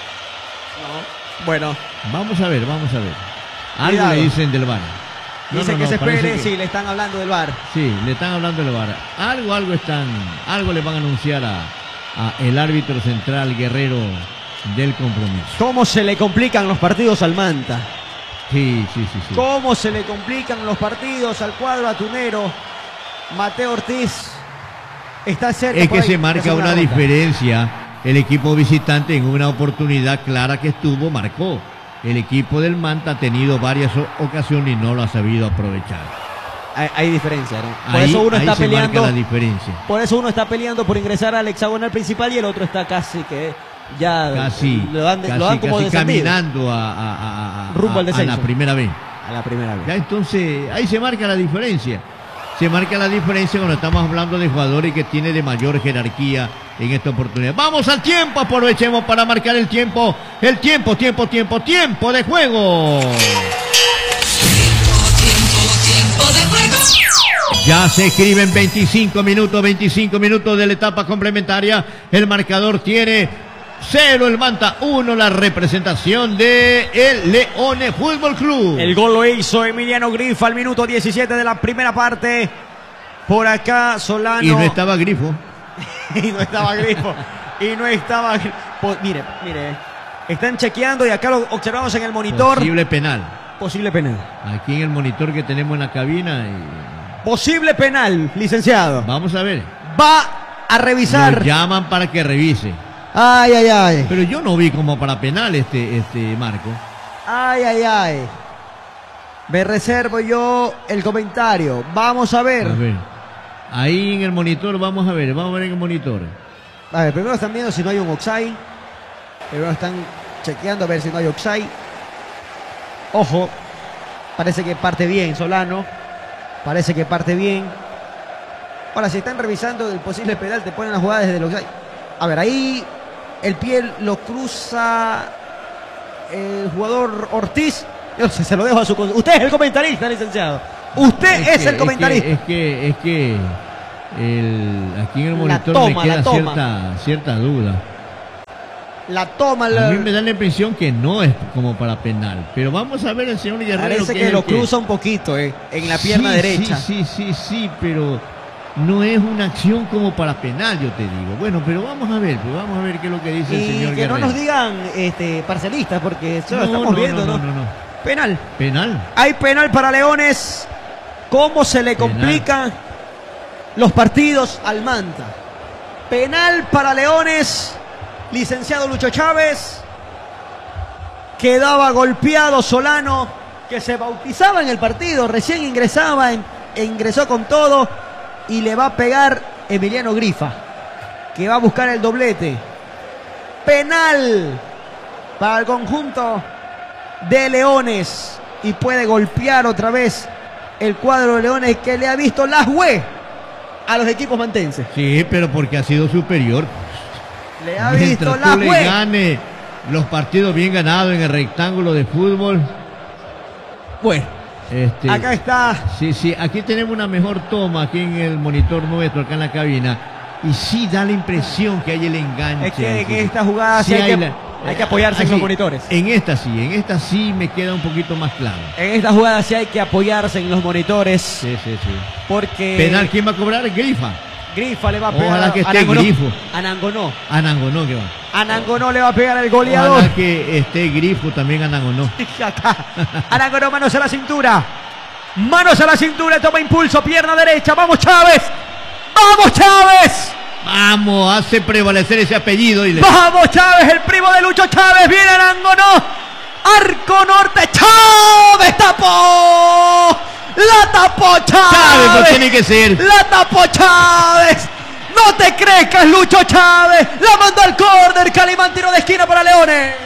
Bueno, Vamos a ver, vamos a ver. Algo Cuidado. le dicen del V A R. No, dice no, que no, se parece espere, que- sí, le están hablando del V A R. Sí, le están hablando del V A R. Algo, algo están, algo le van a anunciar a, a el árbitro central Guerrero del compromiso. ¿Cómo se le complican los partidos al Manta? Sí, sí, sí, sí. ¿Cómo se le complican los partidos al cuadro atunero? Mateo Ortiz está cerca. Es por que ahí, se de marca hacer una ronda. diferencia. El equipo visitante en una oportunidad clara que estuvo, marcó. El equipo del Manta ha tenido varias o- ocasiones y no lo ha sabido aprovechar. Hay, hay diferencia, ¿no? Por Ahí, eso uno ahí está se peleando. marca la diferencia. Por eso uno está peleando por ingresar al hexagonal principal y el otro está casi que ya Casi, lo dan, casi, lo dan como casi descendido. caminando a, a- a- a- Rumbo al a- a descenso. la primera vez. A la primera vez. Ya entonces, ahí se marca la diferencia. Se marca la diferencia cuando estamos hablando de jugadores que tienen de mayor jerarquía en esta oportunidad. Vamos al tiempo, aprovechemos para marcar el tiempo. El tiempo, tiempo, tiempo, tiempo de juego. Tiempo de juego. Ya se escriben veinticinco minutos, veinticinco minutos de la etapa complementaria. El marcador tiene cero el Manta, uno la representación de el Leones Fútbol Club. El gol lo hizo Emiliano Grifa al minuto diecisiete de la primera parte. Por acá Solano. Y no estaba Grifo. Y no estaba Grifo. Y no estaba... Po- mire, mire. Están chequeando y acá lo observamos en el monitor. Posible penal. Posible penal. Aquí en el monitor que tenemos en la cabina. Y... Posible penal, licenciado. Vamos a ver. Va a revisar. Lo llaman para que revise. Ay, ay, ay. Pero yo no vi como para penal este, este Marco. Ay, ay, ay. Me reservo yo el comentario. Vamos a ver. A ver. Ahí en el monitor, vamos a ver. Vamos a ver en el monitor. A ver, primero están viendo si no hay un offside. Primero están chequeando a ver si no hay offside. Ojo. Parece que parte bien Solano. Parece que parte bien. Ahora, si están revisando el posible penal, te ponen las jugadas desde el offside. A ver, ahí el pie lo cruza el jugador Ortiz. Yo se, se lo dejo a su... Usted es el comentarista, licenciado. Usted es, es que, el comentarista. Es que, es que, es que el, aquí en el monitor toma, me queda la toma. cierta, cierta duda. La toma. A la... mí me da la impresión que no es como para penal. Pero vamos a ver el señor Guerrero. Parece que, que es lo el que... cruza un poquito eh, en la pierna sí, derecha. Sí, sí, sí, sí, pero no es una acción como para penal, yo te digo. Bueno, pero vamos a ver, pues vamos a ver qué es lo que dice Y el señor que Guerrero. no nos digan este, parcialistas, porque eso lo No, estamos no, viendo, no, ¿no? no, no, no. Penal. Penal. Hay penal para Leones. ¿Cómo se le Penal. complican los partidos al Manta? Penal para Leones. Licenciado Lucho Chávez. Quedaba golpeado Solano, que se bautizaba en el partido, recién ingresaba, en, e ingresó con todo, y le va a pegar Emiliano Grifa, que va a buscar el doblete. Penal para el conjunto de Leones, y puede golpear otra vez el cuadro de Leones, que le ha visto las hue a los equipos mantenses. Sí, pero porque ha sido superior. Le ha Mientras visto tú las le hue. gane los partidos bien ganados en el rectángulo de fútbol. Bueno, Este, acá está. Sí, sí, aquí tenemos una mejor toma aquí en el monitor nuestro, acá en la cabina. Y sí da la impresión que hay el enganche. Es que en Sí, esta jugada sí sí hay, que, la- hay que apoyarse en así, los monitores. En esta sí, en esta sí me queda un poquito más claro. En esta jugada sí hay que apoyarse en los monitores. Sí, sí, sí. Porque Penal, ¿quién va a cobrar? Grifa. Grifa le va a pegar. Ojalá que a esté Anangonó. Grifo. Anangonó. Anangonó que va. Anangonó le va a pegar el goleador. Ojalá que esté Grifo también Anangonó. Acá. Anangonó, manos a la cintura. Manos a la cintura, toma impulso, pierna derecha. Vamos, Chávez. Vamos, Chávez. Vamos, hace prevalecer ese apellido. Y le... Vamos, Chávez, el primo de Lucho Chávez. Viene Anangonó. Arco norte. Chávez tapó. La tapó Chávez. Chávez, no tiene que ser. La tapó Chávez. No te crees que es Lucho Chávez. La mandó al córner. Calimán, tiro de esquina para Leones.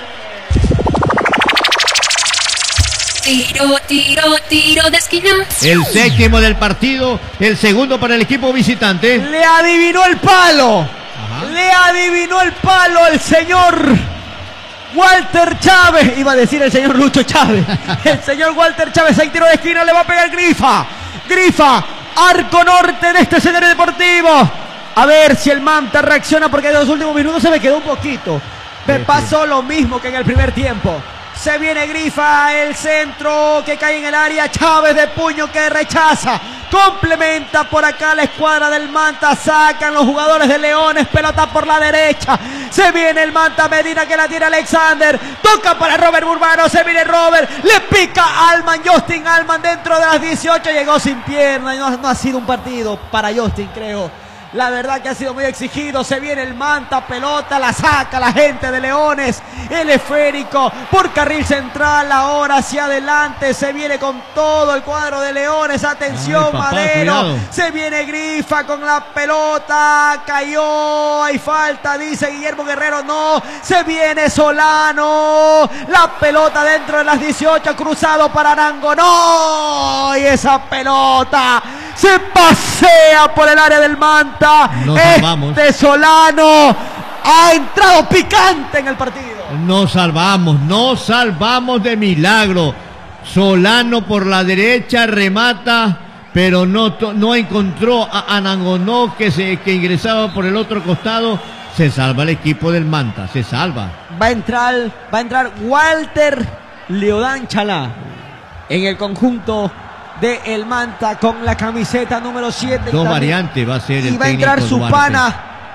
Tiro, tiro, tiro de esquina. El séptimo del partido, el segundo para el equipo visitante. Le adivinó el palo. Ajá. Le adivinó el palo el señor Walter Chávez. Iba a decir el señor Lucho Chávez. El señor Walter Chávez, hay tiro de esquina, le va a pegar Grifa. Grifa, arco norte de este escenario deportivo. A ver si el Manta reacciona, porque en los últimos minutos se me quedó un poquito. Me Sí, sí. pasó lo mismo que en el primer tiempo. Se viene Grifa, el centro que cae en el área. Chávez de puño que rechaza. Complementa por acá la escuadra del Manta. Sacan los jugadores de Leones. Pelota por la derecha. Se viene el Manta Medina que la tiene Alexander. Toca para Robert Urbano. Se viene Robert. Le pica a Alman. Justin Alman dentro de las dieciocho. Llegó sin pierna. Y no, no ha sido un partido para Justin, creo. La verdad que ha sido muy exigido. Se viene el Manta, pelota, la saca la gente de Leones. El esférico por carril central, ahora hacia adelante. Se viene con todo el cuadro de Leones. Atención, Ay, papá, Madero. cuidado. Se viene Grifa con la pelota. Cayó. Hay falta, dice Guillermo Guerrero. No. Se viene Solano. La pelota dentro de las dieciocho. Cruzado para Arango. No. Y esa pelota se pasea por el área del Manta. Nos salvamos. Este Solano ha entrado picante en el partido. Nos salvamos, nos salvamos de milagro. Solano por la derecha remata, pero no, to- no encontró a Anangonó que, se, que ingresaba por el otro costado. Se salva el equipo del Manta, se salva. Va a entrar, va a entrar Walter Leodán Chalá en el conjunto de el Manta con la camiseta número siete. Dos variantes va a ser el Y va a entrar técnico su Duarte. pana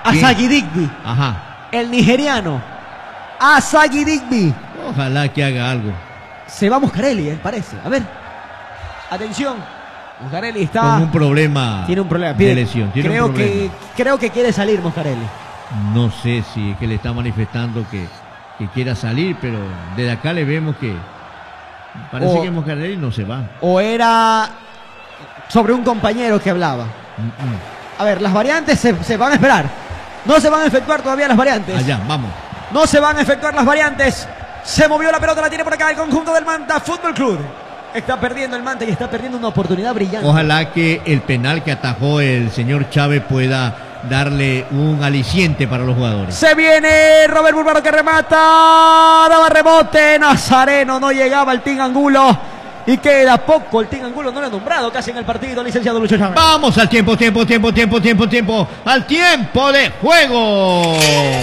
Asagi Digby. Ajá. El nigeriano. Asagi Digby. Ojalá que haga algo. Se va Moscarelli, eh, parece. A ver. Atención. Moscarelli está... Con un problema, tiene un problema de lesión. Tiene creo, un problema. que, creo que quiere salir Moscarelli. No sé si es que le está manifestando que, que quiera salir, pero desde acá le vemos que parece o, que Moscarelli no se va. O era sobre un compañero que hablaba. Mm -mm. A ver, las variantes se, se van a esperar. No se van a efectuar todavía las variantes. Allá, vamos. No se van a efectuar las variantes. Se movió la pelota, la tiene por acá el conjunto del Manta Fútbol Club. Está perdiendo el Manta y está perdiendo una oportunidad brillante. Ojalá que el penal que atajó el señor Chávez pueda darle un aliciente para los jugadores. Se viene Robert Burbano que remata. Daba rebote. Nazareno no llegaba al Team Angulo. Y queda poco. El Team Angulo no lo ha nombrado casi en el partido, licenciado Lucho Chávez. Vamos al tiempo, tiempo, tiempo, tiempo, tiempo, tiempo. Al tiempo de juego.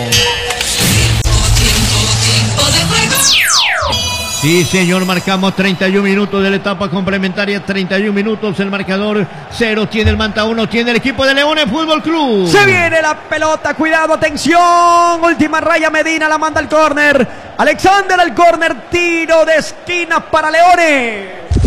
Sí, señor, marcamos treinta y un minutos de la etapa complementaria, treinta y un minutos, el marcador cero, tiene el Manta uno, tiene el equipo de Leones Fútbol Club. Se viene la pelota, cuidado, atención, última raya, Medina la manda al córner, Alexander al córner, tiro de esquina para Leones.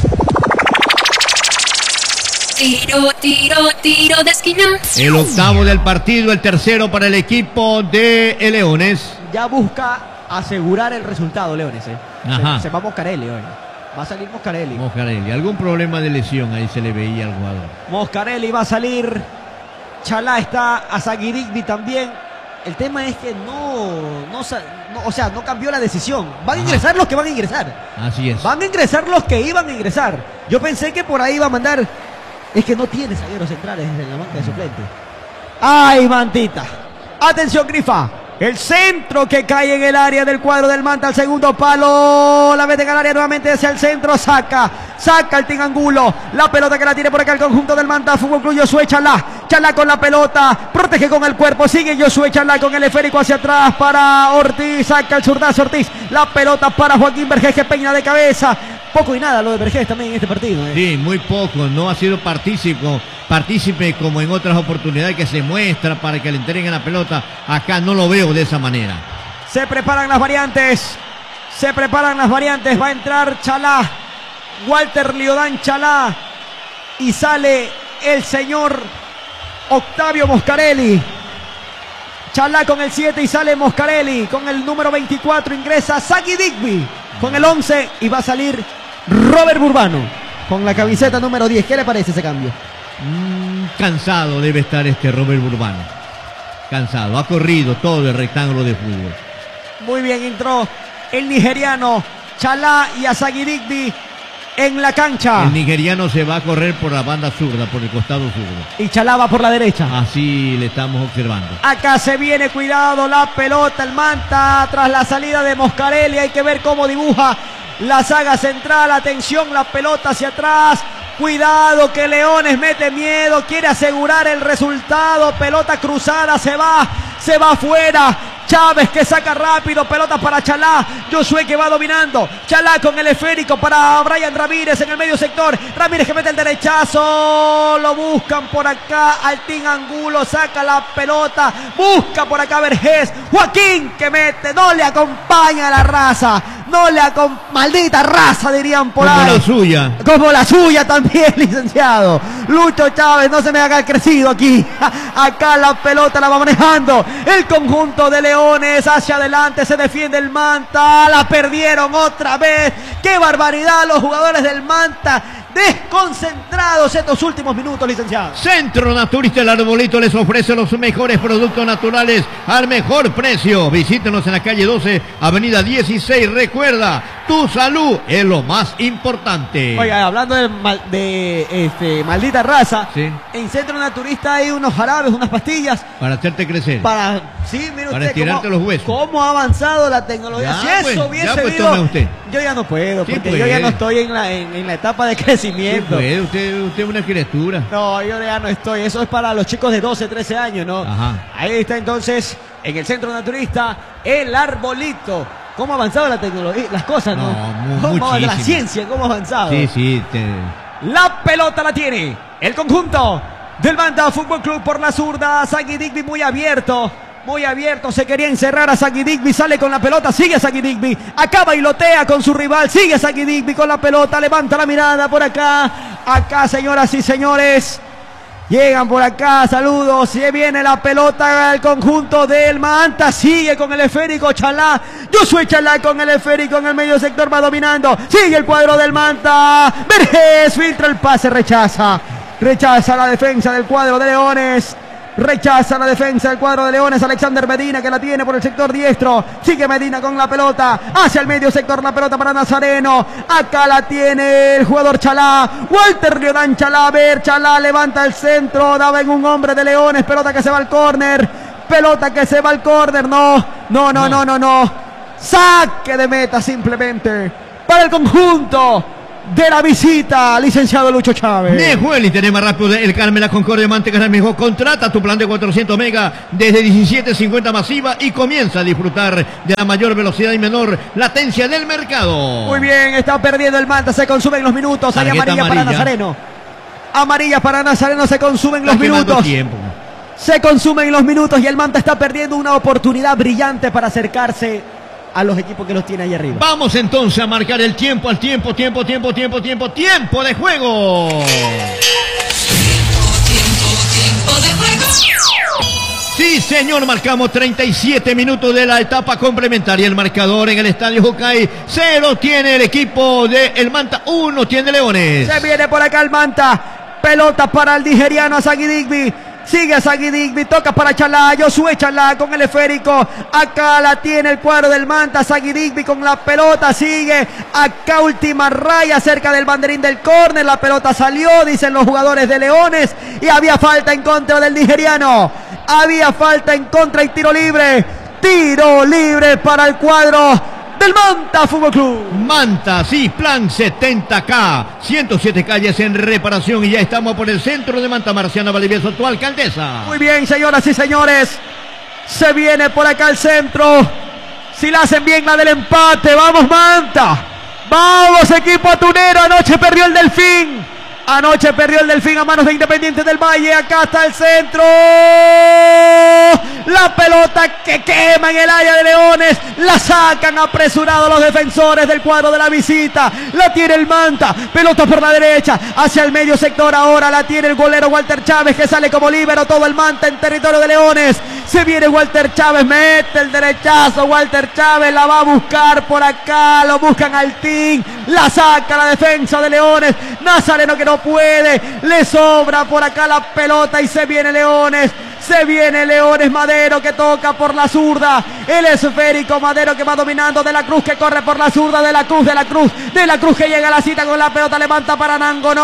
Tiro, tiro, tiro de esquina. El octavo del partido, el tercero para el equipo de Leones. Ya busca asegurar el resultado, Leones, eh. Ajá. Se, se va Moscarelli hoy. Va a salir Moscarelli. Moscarelli. Algún problema de lesión ahí se le veía al jugador. Moscarelli va a salir. Chalá está. Asagi Digby también. El tema es que no, no, no. O sea, no cambió la decisión. Van a ingresar Ajá. los que van a ingresar. Así es. Van a ingresar los que iban a ingresar. Yo pensé que por ahí iba a mandar. Es que no tiene zagueros centrales en la banca de suplente. ¡Ay, Mantita! Atención, Grifa. El centro que cae en el área del cuadro del Manta al segundo palo. La mete en el área nuevamente hacia el centro. Saca, saca el Team Angulo. La pelota que la tiene por acá el conjunto del Manta Fútbol Club. Josué Chalá. Chalá con la pelota. Protege con el cuerpo. Sigue Josué Chalá con el esférico hacia atrás para Ortiz. Saca el zurdazo Ortiz. La pelota para Joaquín Vergés que peina de cabeza. Poco y nada lo de Vergés también en este partido. ¿eh? Sí, muy poco. No ha sido partícipe, partícipe como en otras oportunidades que se muestra para que le entreguen la pelota. Acá no lo veo de esa manera. Se preparan las variantes. Se preparan las variantes. Va a entrar Chalá. Walter Liodán Chalá. Y sale el señor Octavio Moscarelli. Chalá con el siete y sale Moscarelli. Con el número veinticuatro ingresa Asagi Digby. Con el once y va a salir Robert Burbano con la camiseta número diez. ¿Qué le parece ese cambio? Mm, cansado debe estar este Robert Burbano. Cansado. Ha corrido todo el rectángulo de fútbol. Muy bien, entró el nigeriano Chalá y Asagi Digby en la cancha. El nigeriano se va a correr por la banda zurda, por el costado zurdo. Y Chalá va por la derecha. Así le estamos observando. Acá se viene, cuidado, la pelota, el Manta, tras la salida de Moscarelli. Hay que ver cómo dibuja la saga central. Atención, la pelota hacia atrás. Cuidado que Leones mete miedo, quiere asegurar el resultado. Pelota cruzada, se va, se va afuera. Chávez que saca rápido, pelota para Chalá. Josué que va dominando. Chalá con el esférico para Brian Ramírez en el medio sector. Ramírez que mete el derechazo. Lo buscan por acá al Team Angulo. Saca la pelota. Busca por acá Vergés. Joaquín que mete. No le acompaña a la raza. No le acompaña. Maldita raza dirían por ahí. Como la suya. Como la suya también, licenciado. Lucho Chávez, no se me haga crecido aquí. Acá la pelota la va manejando el conjunto de Leones. Hacia adelante se defiende el Manta. La perdieron otra vez. ¡Qué barbaridad! Los jugadores del Manta desconcentrados estos últimos minutos, licenciado. Centro Naturista El Arbolito les ofrece los mejores productos naturales al mejor precio. Visítenos en la calle doce, avenida dieciséis. Recuerda, tu salud es lo más importante. Oiga, hablando de, mal, de este, maldita raza, sí. En Centro Naturista hay unos jarabes, unas pastillas. Para hacerte crecer. Para, sí, mire para usted, estirarte cómo, los huesos. Cómo ha avanzado la tecnología. Ya, si pues, eso hubiese ya, pues, habido, tome usted. Yo ya no puedo, Sí, porque puede. yo ya no estoy en la, en, en la etapa de crecimiento. Sí, puede. Usted, usted es una criatura. No, yo ya no estoy. Eso es para los chicos de doce, trece años, ¿no? Ajá. Ahí está entonces, en el Centro Naturista, El Arbolito. ¿Cómo ha avanzado la tecnología? Las cosas, ¿no? No, mu ¿Cómo, muchísimo. la ciencia, ¿cómo ha avanzado? Sí, sí. Te... La pelota la tiene el conjunto del Manta Fútbol Club por la zurda. Sagui Digby muy abierto. Muy abierto, se quería encerrar a Sagui Digby, sale con la pelota, sigue Sagui Digby, acaba y lotea con su rival, sigue Sagui Digby con la pelota, levanta la mirada por acá, acá señoras y señores, llegan por acá, saludos, se viene la pelota al conjunto del Manta, sigue con el esférico Chalá, Josué Chalá con el esférico en el medio sector, va dominando, sigue el cuadro del Manta, Vergés filtra el pase, rechaza, rechaza la defensa del cuadro de Leones. Rechaza la defensa del cuadro de Leones. Alexander Medina que la tiene por el sector diestro. Sigue Medina con la pelota. Hacia el medio sector la pelota para Nazareno. Acá la tiene el jugador Chalá. Walter Riodán Chalá. A ver, Chalá levanta el centro. Daba en un hombre de Leones. Pelota que se va al córner. Pelota que se va al córner. No, no, no, no, no, no. Saque de meta simplemente para el conjunto de la visita, licenciado Lucho Chávez. Dejó el interés más rápido el Carmen La Concordia Manteca mejor. Contrata tu plan de cuatrocientos mega desde diecisiete cincuenta masiva y comienza a disfrutar de la mayor velocidad y menor latencia del mercado. Muy bien, está perdiendo el Manta, se consumen los minutos. Hay amarilla, amarilla para Nazareno. Amarilla para Nazareno, se consumen los minutos. Tiempo. Se consumen los minutos y el Manta está perdiendo una oportunidad brillante para acercarse a los equipos que los tiene ahí arriba. Vamos entonces a marcar el tiempo, al tiempo, tiempo, tiempo, tiempo, tiempo, tiempo de juego. Tiempo, tiempo de juego. Sí, señor, marcamos treinta y siete minutos de la etapa complementaria. El marcador en el estadio Jocay, cero tiene el equipo de el Manta, uno tiene Leones. Se viene por acá el Manta, pelota para el nigeriano Sagui Digby. Sigue Sagui Digby, toca para Chalá, Josué Chalá con el esférico, acá la tiene el cuadro del Manta, Sagui Digby con la pelota, sigue, acá última raya cerca del banderín del córner, la pelota salió, dicen los jugadores de Leones, y había falta en contra del nigeriano, había falta en contra y tiro libre, tiro libre para el cuadro del Manta Fútbol Club. Manta, sí, plan setenta K, ciento siete calles en reparación y ya estamos por el centro de Manta. Marciana Valdivieso, tu alcaldesa. Muy bien, señoras y señores, se viene por acá el centro, si la hacen bien la del empate, vamos Manta, vamos equipo atunero, anoche perdió el Delfín, anoche perdió el Delfín a manos de Independiente del Valle, acá está el centro, la pelota que quema en el área de Leones, la sacan apresurados los defensores del cuadro de la visita, la tiene el Manta, pelota por la derecha, hacia el medio sector ahora, la tiene el golero Walter Chávez que sale como líbero, todo el Manta en territorio de Leones, se viene Walter Chávez, mete el derechazo, Walter Chávez la va a buscar por acá, lo buscan al team, la saca la defensa de Leones, Nazareno que no puede, le sobra por acá la pelota y se viene Leones, se viene Leones, Madero que toca por la zurda, el esférico Madero que va dominando, De la Cruz que corre por la zurda, De la Cruz, De la Cruz, De la Cruz que llega a la cita con la pelota, levanta para Nango,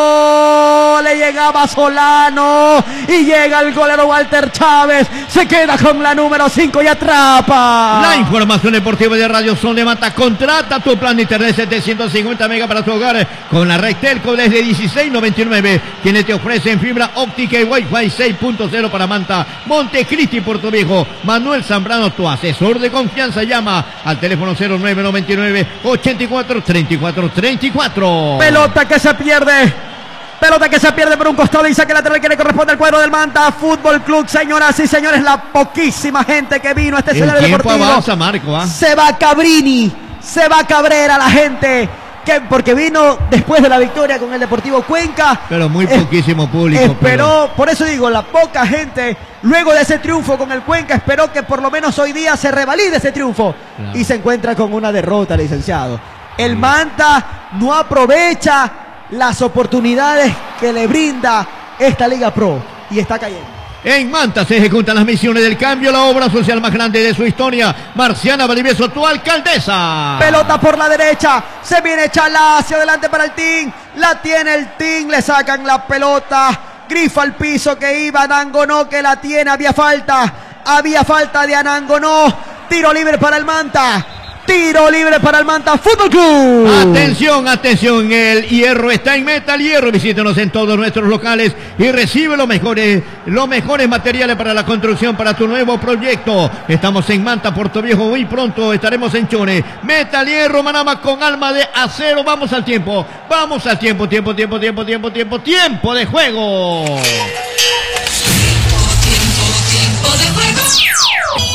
no, le llegaba Solano y llega el golero Walter Chávez, se queda con la número cinco y atrapa. La información deportiva de Radio Son de Manta, contrata tu plan de internet setecientos cincuenta mega para tu hogar con la red Telco desde dieciséis noventa y nueve, quienes te ofrecen fibra óptica y Wi-Fi seis punto cero para Manta, Montecristi, Puerto Viejo. Manuel Zambrano, tu asesor de confianza, llama al teléfono cero nueve noventa y nueve, ochenta y cuatro, treinta y cuatro, treinta y cuatro. Pelota que se pierde, pelota que se pierde por un costado y saque lateral que le corresponde al cuadro del Manta Fútbol Club. Señoras y señores, la poquísima gente que vino a este escenario deportivo. Avanza, Marco, ¿eh? Se va Cabrini, se va Cabrera, la gente que porque vino después de la victoria con el Deportivo Cuenca. Pero muy poquísimo público. Esperó, pero... por eso digo, la poca gente, luego de ese triunfo con el Cuenca, esperó que por lo menos hoy día se revalide ese triunfo. Claro. Y se encuentra con una derrota, licenciado. El sí. Manta no aprovecha las oportunidades que le brinda esta Liga Pro y está cayendo. En Manta se ejecutan las misiones del cambio, la obra social más grande de su historia. Marciana Valdivieso, tu alcaldesa. Pelota por la derecha, se viene Chalá hacia adelante para el team, la tiene el team, le sacan la pelota, grifa al piso que iba Anangonó, que la tiene, había falta, había falta de Anangonó, tiro libre para el Manta. Tiro libre para el Manta Fútbol Club. Atención, atención, el Hierro está en meta. El Hierro, visítenos en todos nuestros locales y recibe los mejores, los mejores materiales para la construcción, para tu nuevo proyecto. Estamos en Manta, Puerto Viejo, muy pronto estaremos en Chone. Metal Hierro, Manama con alma de acero. Vamos al tiempo, vamos al tiempo, tiempo, tiempo, tiempo, tiempo, tiempo, tiempo de juego.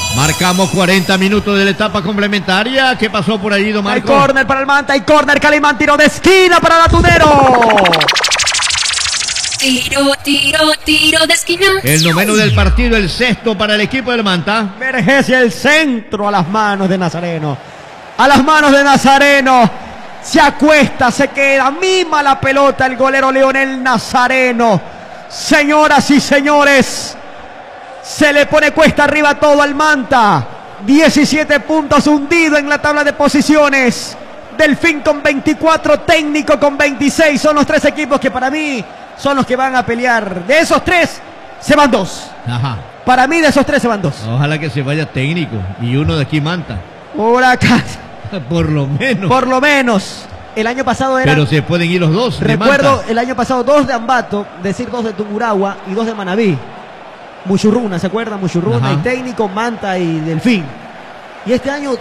Marcamos cuarenta minutos de la etapa complementaria. ¿Qué pasó por ahí, don Hay Marco? córner para el Manta, hay córner, Calimán, tiro de esquina para Latunero. Tiro, tiro, tiro de esquina. El noveno del partido, el sexto para el equipo del Manta. Merece el centro a las manos de Nazareno. A las manos de Nazareno. Se acuesta, se queda, mima la pelota el golero Leonel Nazareno. Señoras y señores, se le pone cuesta arriba todo al Manta. diecisiete puntos, hundido en la tabla de posiciones. Delfín con veinticuatro, Técnico con veintiséis. Son los tres equipos que para mí son los que van a pelear. De esos tres, se van dos. Ajá. Para mí de esos tres se van dos. Ojalá que se vaya Técnico y uno de aquí Manta. Por acá. Por lo menos. Por lo menos. El año pasado era. Pero se pueden ir los dos. de Recuerdo Manta. el año pasado dos de Ambato, decir dos de Tungurahua y dos de Manabí. Muchurruna, ¿se acuerdan? Muchurruna Ajá. y Técnico, Manta y Delfín. Y este año